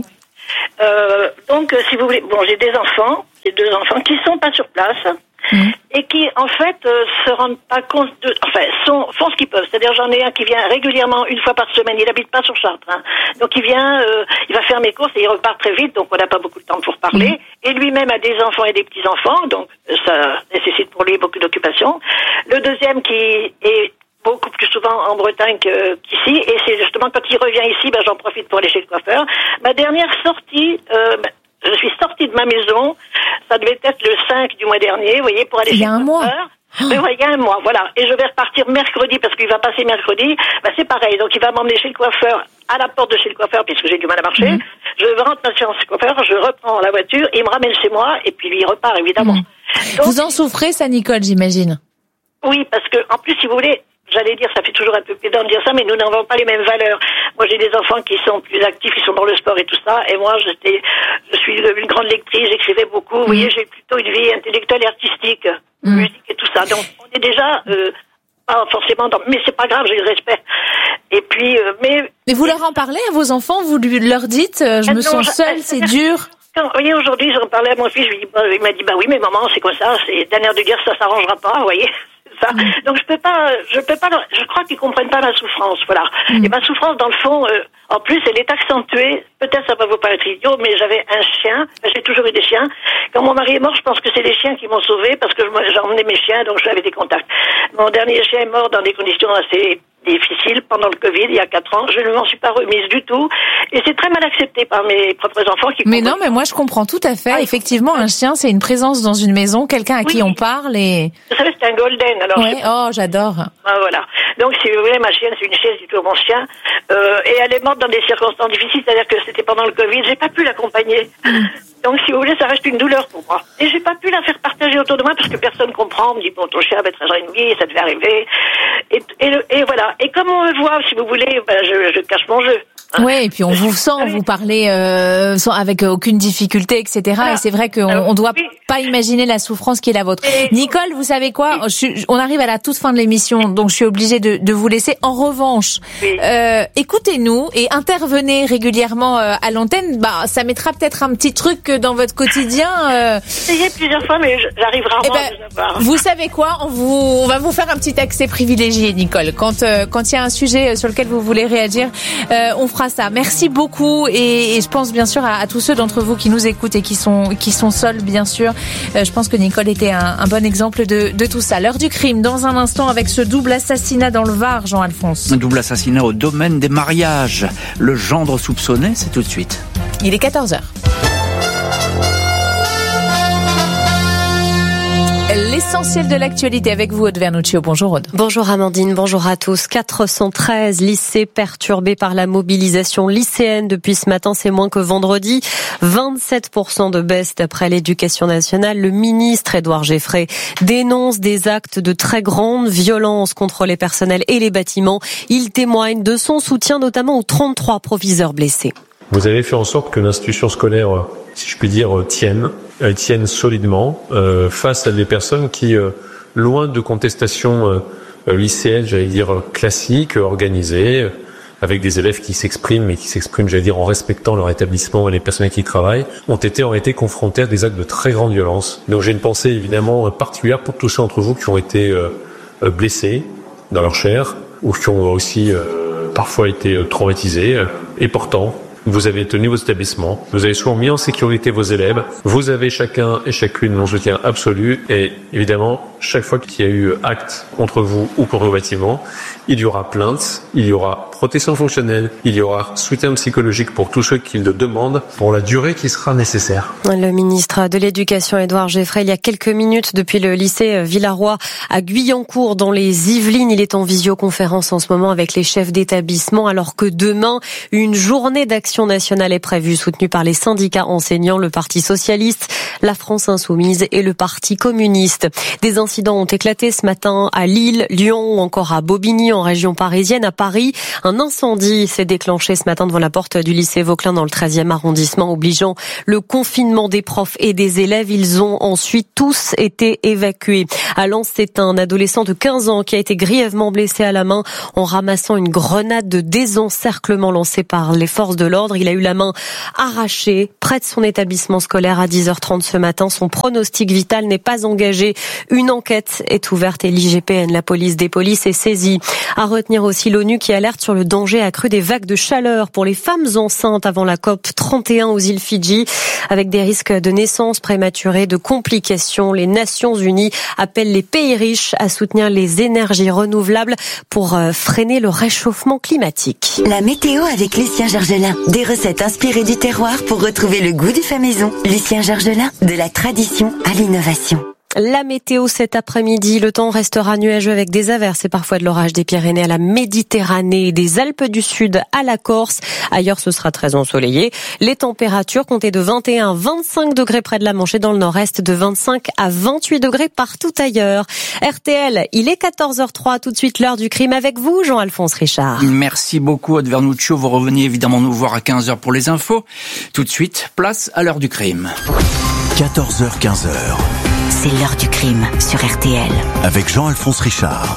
Speaker 3: Euh, donc, euh, si vous voulez, bon, j'ai des enfants, j'ai deux enfants qui sont pas sur place. Mmh. Et qui, en fait, euh, se rendent pas compte de... Enfin, sont, font ce qu'ils peuvent. C'est-à-dire, j'en ai un qui vient régulièrement, une fois par semaine. Il habite pas sur Chartres. Hein. Donc, il vient, euh, il va faire mes courses et il repart très vite. Donc, on n'a pas beaucoup de temps pour parler. Mmh. Et lui-même a des enfants et des petits-enfants. Donc, ça nécessite pour lui beaucoup d'occupation. Le deuxième qui est beaucoup plus souvent en Bretagne qu'ici. Et c'est justement quand il revient ici, ben, j'en profite pour aller chez le coiffeur. Ma dernière sortie... Euh, Je suis sortie de ma maison, ça devait être le cinq du mois dernier, vous voyez, pour aller chez le coiffeur. Mais ouais, il y a un mois, voilà. Et je vais repartir mercredi, parce qu'il va passer mercredi. Bah, c'est pareil. Donc, il va m'emmener chez le coiffeur, à la porte de chez le coiffeur, puisque j'ai du mal à marcher. Mmh. Je rentre chez le coiffeur, je reprends la voiture, il me ramène chez moi, et puis lui, il repart, évidemment. Mmh. Donc, vous
Speaker 2: en souffrez, ça, Nicole, j'imagine?
Speaker 3: Oui, parce que, en plus, si vous voulez, j'allais dire, ça fait toujours un peu pédant de dire ça, mais nous n'avons pas les mêmes valeurs. Moi, j'ai des enfants qui sont plus actifs, qui sont dans le sport et tout ça, et moi, j'étais, je suis une grande lectrice, j'écrivais beaucoup. Mmh. Vous voyez, j'ai plutôt une vie intellectuelle et artistique, mmh. musique et tout ça. Donc, on est déjà euh, pas forcément dans... Mais c'est pas grave, j'ai le respect. Et puis, euh, mais...
Speaker 2: Mais vous leur en parlez à vos enfants? Vous lui, leur dites, euh, je ah me non, sens seule, c'est dur?
Speaker 3: Quand, vous voyez, aujourd'hui, j'en parlais à mon fils, je lui dis, bah, il m'a dit, bah oui, mais maman, c'est comme ça, c'est d'un air de guerre, ça s'arrangera pas, vous voyez. Ça. Mmh. Donc je peux pas, je peux pas, je crois qu'ils comprennent pas ma souffrance, voilà. Mmh. Et ma souffrance, dans le fond, euh, en plus, elle est accentuée. Peut-être ça va vous paraître idiot, mais j'avais un chien. J'ai toujours eu des chiens. Quand mon mari est mort, je pense que c'est les chiens qui m'ont sauvée parce que j'emmenais mes chiens, donc j'avais des contacts. Mon dernier chien est mort dans des conditions assez difficiles pendant le Covid, il y a quatre ans. Je ne m'en suis pas remise du tout. Et c'est très mal accepté par mes propres enfants qui...
Speaker 2: Mais non, mais moi je comprends tout à fait. Ah, effectivement, un chien, c'est une présence dans une maison, quelqu'un à oui. qui on parle et...
Speaker 3: Vous savez, c'est un golden. Alors
Speaker 2: ouais. Oh, j'adore.
Speaker 3: Ah, voilà. Donc, si vous voulez, ma chienne, c'est une chaise du tout, mon chien. Euh, et elle est morte dans des circonstances difficiles, c'est-à-dire que c'était pendant le Covid. J'ai pas pu l'accompagner. Donc, si vous voulez, ça reste une douleur pour moi. Et j'ai pas pu la faire partager autour de moi parce que personne comprend. On me dit, bon, ton chien va être un ennemi, ça devait arriver. Et, et, le, et voilà. Et comme on me voit, si vous voulez, ben, je, je cache mon jeu.
Speaker 2: Hein. Oui, et puis on vous sent, vous parlez euh, sans, avec aucune difficulté, et cetera. Voilà. Et c'est vrai qu'on on doit oui. pas imaginer la souffrance qui est la vôtre. Et Nicole, vous savez quoi, je suis, on arrive à la toute fin de l'émission, donc je suis obligée de, de vous laisser. En revanche, oui. euh, écoutez-nous et intervenez régulièrement euh, à l'antenne. Bah, ça mettra peut-être un petit truc dans votre quotidien. Euh...
Speaker 3: J'ai essayé plusieurs fois, mais j'arrive rarement eh ben, à vous avoir.
Speaker 2: Vous savez quoi, on, vous, on va vous faire un petit accès privilégié, Nicole. Quand euh, quand il y a un sujet sur lequel vous voulez réagir, euh, on fera ça. Merci beaucoup et, et je pense bien sûr à, à tous ceux d'entre vous qui nous écoutent et qui sont qui sont seuls, bien sûr. Euh, je pense que Nicole était un, un bon exemple de, de tout ça. L'heure du crime, dans un instant, avec ce double assassinat dans le Var, Jean-Alphonse.
Speaker 8: Un double assassinat au domaine des mariages. Le gendre soupçonné, c'est tout de suite.
Speaker 2: Il est quatorze heures. L'essentiel de l'actualité avec vous, Aude Vernuccio. Bonjour Aude.
Speaker 7: Bonjour Amandine, bonjour à tous. quatre cent treize lycées perturbés par la mobilisation lycéenne depuis ce matin, c'est moins que vendredi. vingt-sept pour cent de baisse d'après l'Éducation nationale. Le ministre Édouard Geffray dénonce des actes de très grande violence contre les personnels et les bâtiments. Il témoigne de son soutien notamment aux trente-trois proviseurs blessés.
Speaker 9: Vous avez fait en sorte que l'institution scolaire, si je puis dire, tienne, elle tienne solidement euh, face à des personnes qui, euh, loin de contestations euh, lycéennes, j'allais dire classiques, organisées, euh, avec des élèves qui s'expriment, mais qui s'expriment, j'allais dire, en respectant leur établissement et les personnels qui y travaillent, ont été, ont été confrontés à des actes de très grande violence. Donc j'ai une pensée évidemment particulière pour tous ceux d'entre vous qui ont été euh, blessés dans leur chair, ou qui ont aussi euh, parfois été traumatisés, euh, et pourtant, vous avez tenu vos établissements, vous avez souvent mis en sécurité vos élèves, vous avez chacun et chacune mon soutien absolu et évidemment, chaque fois qu'il y a eu acte contre vous ou contre vos bâtiments, il y aura plainte, il y aura protection fonctionnelle, il y aura soutien psychologique pour tous ceux qui le demandent pour la durée qui sera nécessaire.
Speaker 7: Le ministre de l'Éducation, Édouard Geoffray, il y a quelques minutes depuis le lycée Villaroy à Guyancourt dans les Yvelines. Il est en visioconférence en ce moment avec les chefs d'établissement alors que demain, une journée d'action nationale est prévue soutenue par les syndicats enseignants, le Parti socialiste, la France insoumise et le Parti communiste. Des incidents ont éclaté ce matin à Lille, Lyon ou encore à Bobigny en région parisienne. À Paris, un incendie s'est déclenché ce matin devant la porte du lycée Vauquelin dans le treizième arrondissement, obligeant le confinement des profs et des élèves. Ils ont ensuite tous été évacués. À Lens, c'est un adolescent de quinze ans qui a été grièvement blessé à la main en ramassant une grenade de désencerclement lancée par les forces de l'ordre. Il a eu la main arrachée près de son établissement scolaire à dix heures trente ce matin. Son pronostic vital n'est pas engagé. Une enquête est ouverte et l'I G P N, la police des polices, est saisie. À retenir aussi l'ONU qui alerte sur le danger accru des vagues de chaleur pour les femmes enceintes avant la COP trente et un aux îles Fidji, avec des risques de naissance prématurée, de complications. Les Nations Unies appellent les pays riches à soutenir les énergies renouvelables pour freiner le réchauffement climatique.
Speaker 4: La météo avec Lucien Georgelin. Des recettes inspirées du terroir pour retrouver le goût du fait maison. Lucien Georgelin, de la tradition à l'innovation.
Speaker 7: La météo cet après-midi, le temps restera nuageux avec des averses et parfois de l'orage des Pyrénées à la Méditerranée, des Alpes du Sud à la Corse. Ailleurs, ce sera très ensoleillé. Les températures comptaient de vingt et un à vingt-cinq degrés près de la Manche et dans le nord-est, de vingt-cinq à vingt-huit degrés partout ailleurs. R T L, il est quatorze heures zéro trois, tout de suite l'heure du crime avec vous, Jean-Alphonse Richard.
Speaker 8: Merci beaucoup, Aude Vernuccio. Vous revenez évidemment nous voir à quinze heures pour les infos. Tout de suite, place à l'heure du crime.
Speaker 19: quatorze heures quinze.
Speaker 18: C'est l'heure du crime sur R T L.
Speaker 19: Avec Jean-Alphonse Richard.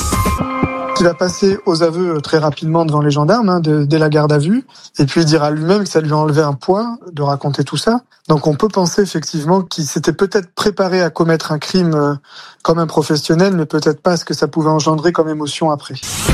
Speaker 5: Il va passer aux aveux très rapidement devant les gendarmes, hein, de, dès la garde à vue. Et puis il dira lui-même que ça lui a enlevé un poids de raconter tout ça. Donc on peut penser effectivement qu'il s'était peut-être préparé à commettre un crime euh, comme un professionnel, mais peut-être pas ce que ça pouvait engendrer comme émotion après.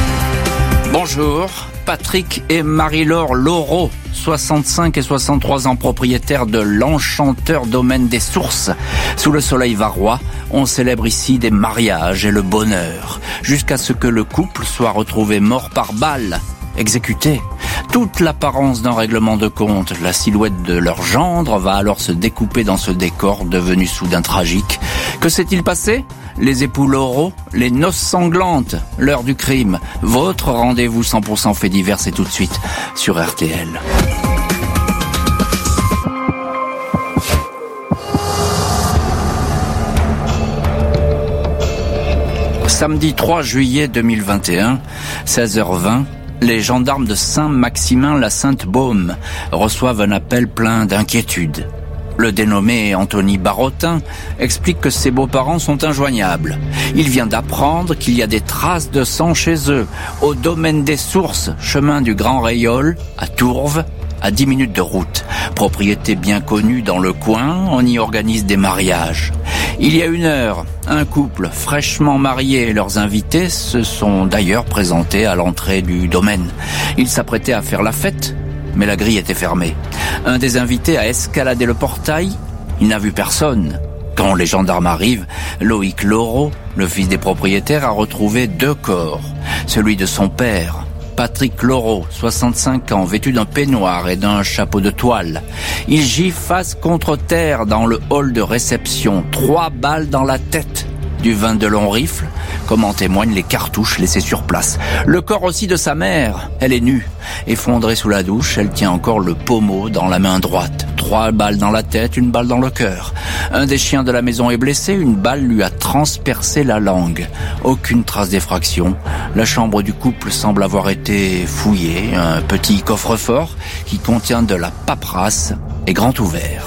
Speaker 8: Bonjour, Patrick et Marie-Laure Laureau, soixante-cinq et soixante-trois ans, propriétaires de l'Enchanteur Domaine des Sources. Sous le soleil varois, on célèbre ici des mariages et le bonheur, jusqu'à ce que le couple soit retrouvé mort par balle, exécuté. Toute l'apparence d'un règlement de compte, la silhouette de leur gendre va alors se découper dans ce décor devenu soudain tragique. Que s'est-il passé ? Les époux Laureau, les noces sanglantes, l'heure du crime. Votre rendez-vous cent pour cent fait divers, c'est tout de suite sur R T L. Samedi trois juillet deux mille vingt et un, seize heures vingt, les gendarmes de Saint-Maximin-la-Sainte-Baume reçoivent un appel plein d'inquiétude. Le dénommé Anthony Barotin explique que ses beaux-parents sont injoignables. Il vient d'apprendre qu'il y a des traces de sang chez eux, au domaine des Sources, chemin du Grand Rayol, à Tourves, à dix minutes de route. Propriété bien connue dans le coin, on y organise des mariages. Il y a une heure, un couple fraîchement marié et leurs invités se sont d'ailleurs présentés à l'entrée du domaine. Ils s'apprêtaient à faire la fête, mais la grille était fermée. Un des invités a escaladé le portail, il n'a vu personne. Quand les gendarmes arrivent, Loïc Laureau, le fils des propriétaires, a retrouvé deux corps. Celui de son père, Patrick Laureau, soixante-cinq ans, vêtu d'un peignoir et d'un chapeau de toile. Il gît face contre terre dans le hall de réception, trois balles dans la tête. Du vin de long rifle, comme en témoignent les cartouches laissées sur place. Le corps aussi de sa mère, elle est nue. Effondrée sous la douche, elle tient encore le pommeau dans la main droite. Trois balles dans la tête, une balle dans le cœur. Un des chiens de la maison est blessé, une balle lui a transpercé la langue. Aucune trace d'effraction. La chambre du couple semble avoir été fouillée. Un petit coffre-fort qui contient de la paperasse est grand ouvert.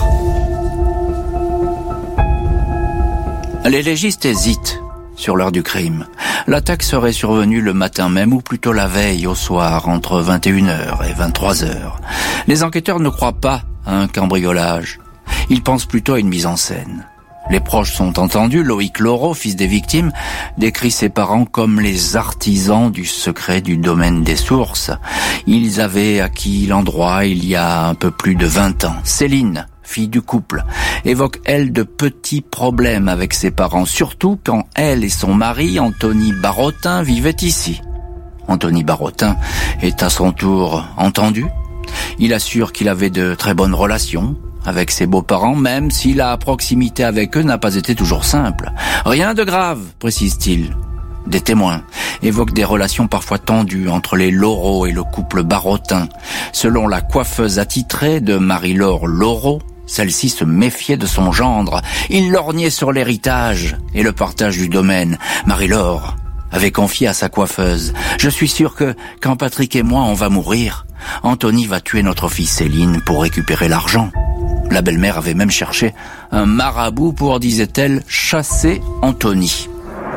Speaker 8: Les légistes hésitent sur l'heure du crime. L'attaque serait survenue le matin même ou plutôt la veille au soir entre vingt et une heures et vingt-trois heures. Les enquêteurs ne croient pas à un cambriolage. Ils pensent plutôt à une mise en scène. Les proches sont entendus. Loïc Laureau, fils des victimes, décrit ses parents comme les artisans du secret du domaine des sources. Ils avaient acquis l'endroit il y a un peu plus de vingt ans. Céline, fille du couple, évoque, elle, de petits problèmes avec ses parents, surtout quand elle et son mari, Anthony Barotin, vivaient ici. Anthony Barotin est à son tour entendu. Il assure qu'il avait de très bonnes relations avec ses beaux-parents, même si la proximité avec eux n'a pas été toujours simple. Rien de grave, précise-t-il. Des témoins évoquent des relations parfois tendues entre les Laureau et le couple Barotin. Selon la coiffeuse attitrée de Marie-Laure Laureau, celle-ci se méfiait de son gendre. Il lorgnait sur l'héritage et le partage du domaine. Marie-Laure avait confié à sa coiffeuse: « Je suis sûre que, quand Patrick et moi on va mourir, Anthony va tuer notre fille Céline pour récupérer l'argent. » La belle-mère avait même cherché un marabout pour, disait-elle, chasser Anthony.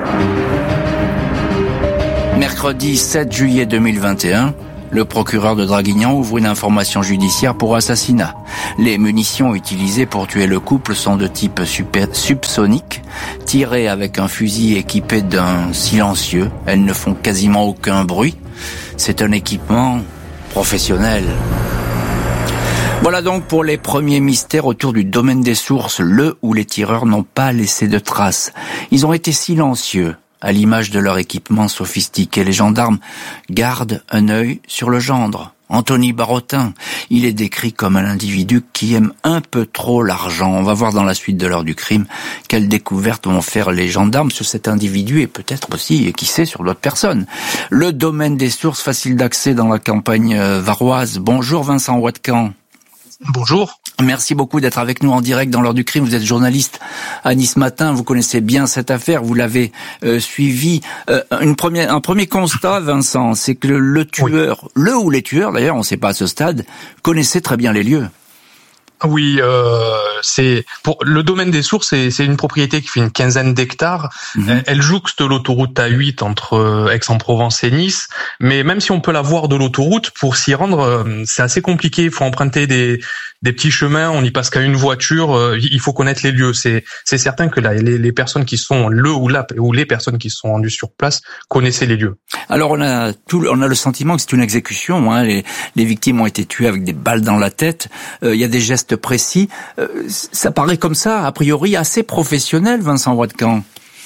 Speaker 8: Mercredi sept juillet deux mille vingt et un, le procureur de Draguignan ouvre une information judiciaire pour assassinat. Les munitions utilisées pour tuer le couple sont de type super, subsonique, tirées avec un fusil équipé d'un silencieux. Elles ne font quasiment aucun bruit. C'est un équipement professionnel. Voilà donc pour les premiers mystères autour du domaine des sources, le où les tireurs n'ont pas laissé de traces. Ils ont été silencieux, à l'image de leur équipement sophistiqué. Les gendarmes gardent un œil sur le gendre. Anthony Barotin, il est décrit comme un individu qui aime un peu trop l'argent. On va voir dans la suite de l'heure du crime quelles découvertes vont faire les gendarmes sur cet individu et peut-être aussi, et qui sait, sur d'autres personnes. Le domaine des sources, facile d'accès dans la campagne varoise. Bonjour Vincent Watcan.
Speaker 6: Bonjour.
Speaker 8: Merci beaucoup d'être avec nous en direct dans l'heure du crime. Vous êtes journaliste à Nice Matin, vous connaissez bien cette affaire, vous l'avez euh, suivi. Euh, une première, un premier constat, Vincent, c'est que le, le tueur, oui. le ou les tueurs, d'ailleurs, on ne sait pas à ce stade, connaissaient très bien les lieux.
Speaker 6: Oui, euh, c'est pour le domaine des sources, c'est, c'est une propriété qui fait une quinzaine d'hectares. Mmh. Elle, elle jouxte l'autoroute A huit entre Aix-en-Provence et Nice, mais même si on peut la voir de l'autoroute, pour s'y rendre, c'est assez compliqué. Il faut emprunter des des petits chemins. On n'y passe qu'à une voiture. Il faut connaître les lieux. C'est c'est certain que là, les, les personnes qui sont le ou la ou les personnes qui sont rendues sur place connaissaient les lieux.
Speaker 8: Alors on a tout, on a le sentiment que c'est une exécution. Hein. Les les victimes ont été tuées avec des balles dans la tête. Euh, il y a des gestes précis. Euh, ça paraît comme ça, a priori, assez professionnel, Vincent Watcan.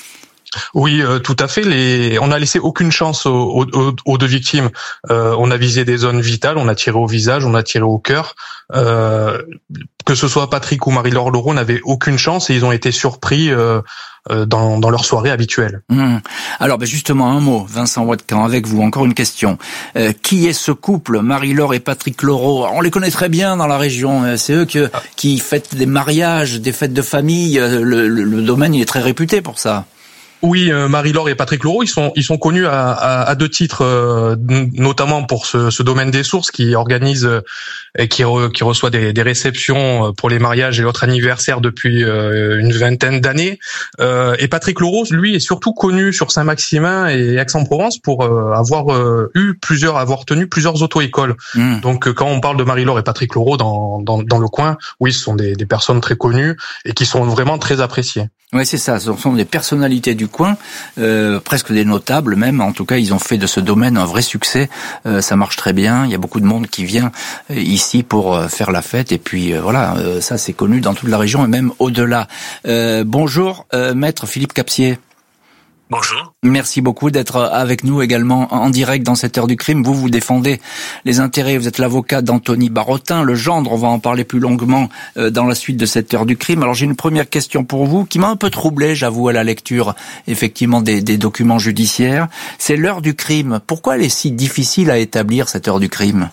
Speaker 6: Oui, euh, tout à fait. Les... On n'a laissé aucune chance aux, aux, aux deux victimes. Euh, on a visé des zones vitales, on a tiré au visage, on a tiré au cœur. Euh, que ce soit Patrick ou Marie-Laure Laureau n'avaient aucune chance et ils ont été surpris euh, dans, dans leur soirée habituelle.
Speaker 8: Mmh. Alors ben justement, un mot, Vincent Watcan, avec vous, encore une question. Euh, qui est ce couple, Marie-Laure et Patrick Laureau? On les connaît très bien dans la région. C'est eux que, qui fêtent des mariages, des fêtes de famille. Le, le, le domaine, il est très réputé pour ça.
Speaker 6: Oui, euh, Marie-Laure et Patrick Laureau, ils sont ils sont connus à, à, à deux titres, euh, notamment pour ce, ce domaine des sources qui organise euh, et qui, re, qui reçoit des, des réceptions pour les mariages et autres anniversaires depuis euh, une vingtaine d'années. Euh, et Patrick Laureau, lui, est surtout connu sur Saint-Maximin et Aix-en-Provence pour euh, avoir euh, eu plusieurs, avoir tenu plusieurs auto-écoles. Mmh. Donc, quand on parle de Marie-Laure et Patrick Laureau dans dans, dans le coin, oui, ce sont des, des personnes très connues et qui sont vraiment très appréciées.
Speaker 8: Oui, c'est ça. Ce sont des personnalités du coin, euh, presque des notables même. En tout cas, ils ont fait de ce domaine un vrai succès. Euh, ça marche très bien. Il y a beaucoup de monde qui vient euh, ici pour euh, faire la fête. Et puis euh, voilà, euh, ça c'est connu dans toute la région et même au-delà. Euh, bonjour, euh, maître Philippe Capsier.
Speaker 12: Bonjour.
Speaker 8: Merci beaucoup d'être avec nous également en direct dans cette heure du crime. Vous, vous défendez les intérêts, vous êtes l'avocat d'Anthony Barotin, le gendre, on va en parler plus longuement dans la suite de cette heure du crime. Alors j'ai une première question pour vous qui m'a un peu troublé, j'avoue, à la lecture effectivement des, des documents judiciaires. C'est l'heure du crime. Pourquoi elle est si difficile à établir, cette heure du crime?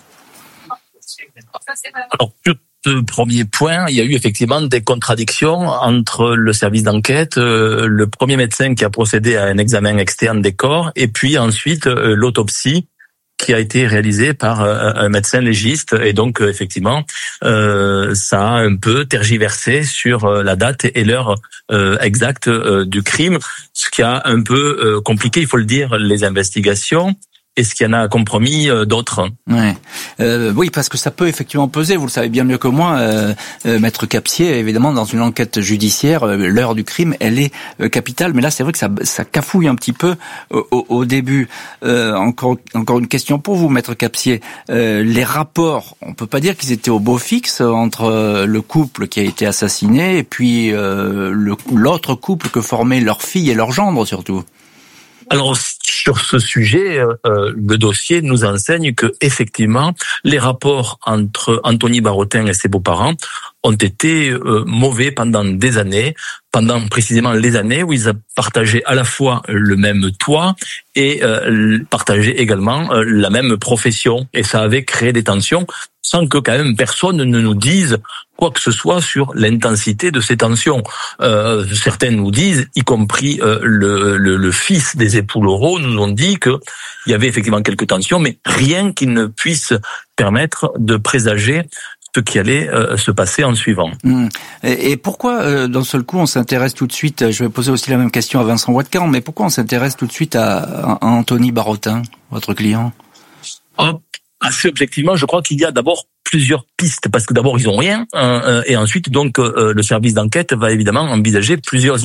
Speaker 12: Alors, premier point, il y a eu effectivement des contradictions entre le service d'enquête, euh, le premier médecin qui a procédé à un examen externe des corps, et puis ensuite euh, l'autopsie qui a été réalisée par euh, un médecin légiste. Et donc, euh, effectivement, euh, ça a un peu tergiversé sur euh, la date et l'heure euh, exacte euh, du crime, ce qui a un peu euh, compliqué, il faut le dire, les investigations. est-ce qu'il y en a compromis euh, d'autres.
Speaker 8: Ouais. Euh, oui, parce que ça peut effectivement peser, vous le savez bien mieux que moi, euh, euh, Maître Capsier, évidemment, dans une enquête judiciaire, euh, l'heure du crime, elle est euh, capitale, mais là, c'est vrai que ça, ça cafouille un petit peu au, au, au début. Euh, encore, encore une question pour vous, Maître Capsier. Euh, les rapports, on peut pas dire qu'ils étaient au beau fixe entre le couple qui a été assassiné et puis euh, le, l'autre couple que formaient leur fille et leur gendre, surtout.
Speaker 12: Alors, sur ce sujet, euh, le dossier nous enseigne que effectivement, les rapports entre Anthony Barotin et ses beaux-parents ont été euh, mauvais pendant des années, pendant précisément les années où ils partageaient à la fois le même toit et euh, partageaient également euh, la même profession. Et ça avait créé des tensions sans que quand même personne ne nous dise quoi que ce soit sur l'intensité de ces tensions. Euh, certains nous disent, y compris euh, le, le, le fils des époux Laureau, nous ont dit qu'il y avait effectivement quelques tensions, mais rien qui ne puisse permettre de présager ce qui allait euh, se passer en suivant.
Speaker 8: Mmh. Et, et pourquoi, euh, d'un seul coup, on s'intéresse tout de suite, je vais poser aussi la même question à Vincent Watkan, mais pourquoi on s'intéresse tout de suite à, à Anthony Barotin, votre client?
Speaker 12: Oh, assez objectivement, je crois qu'il y a d'abord plusieurs pistes, parce que d'abord, ils ont rien, euh, et ensuite, donc, euh, le service d'enquête va évidemment envisager plusieurs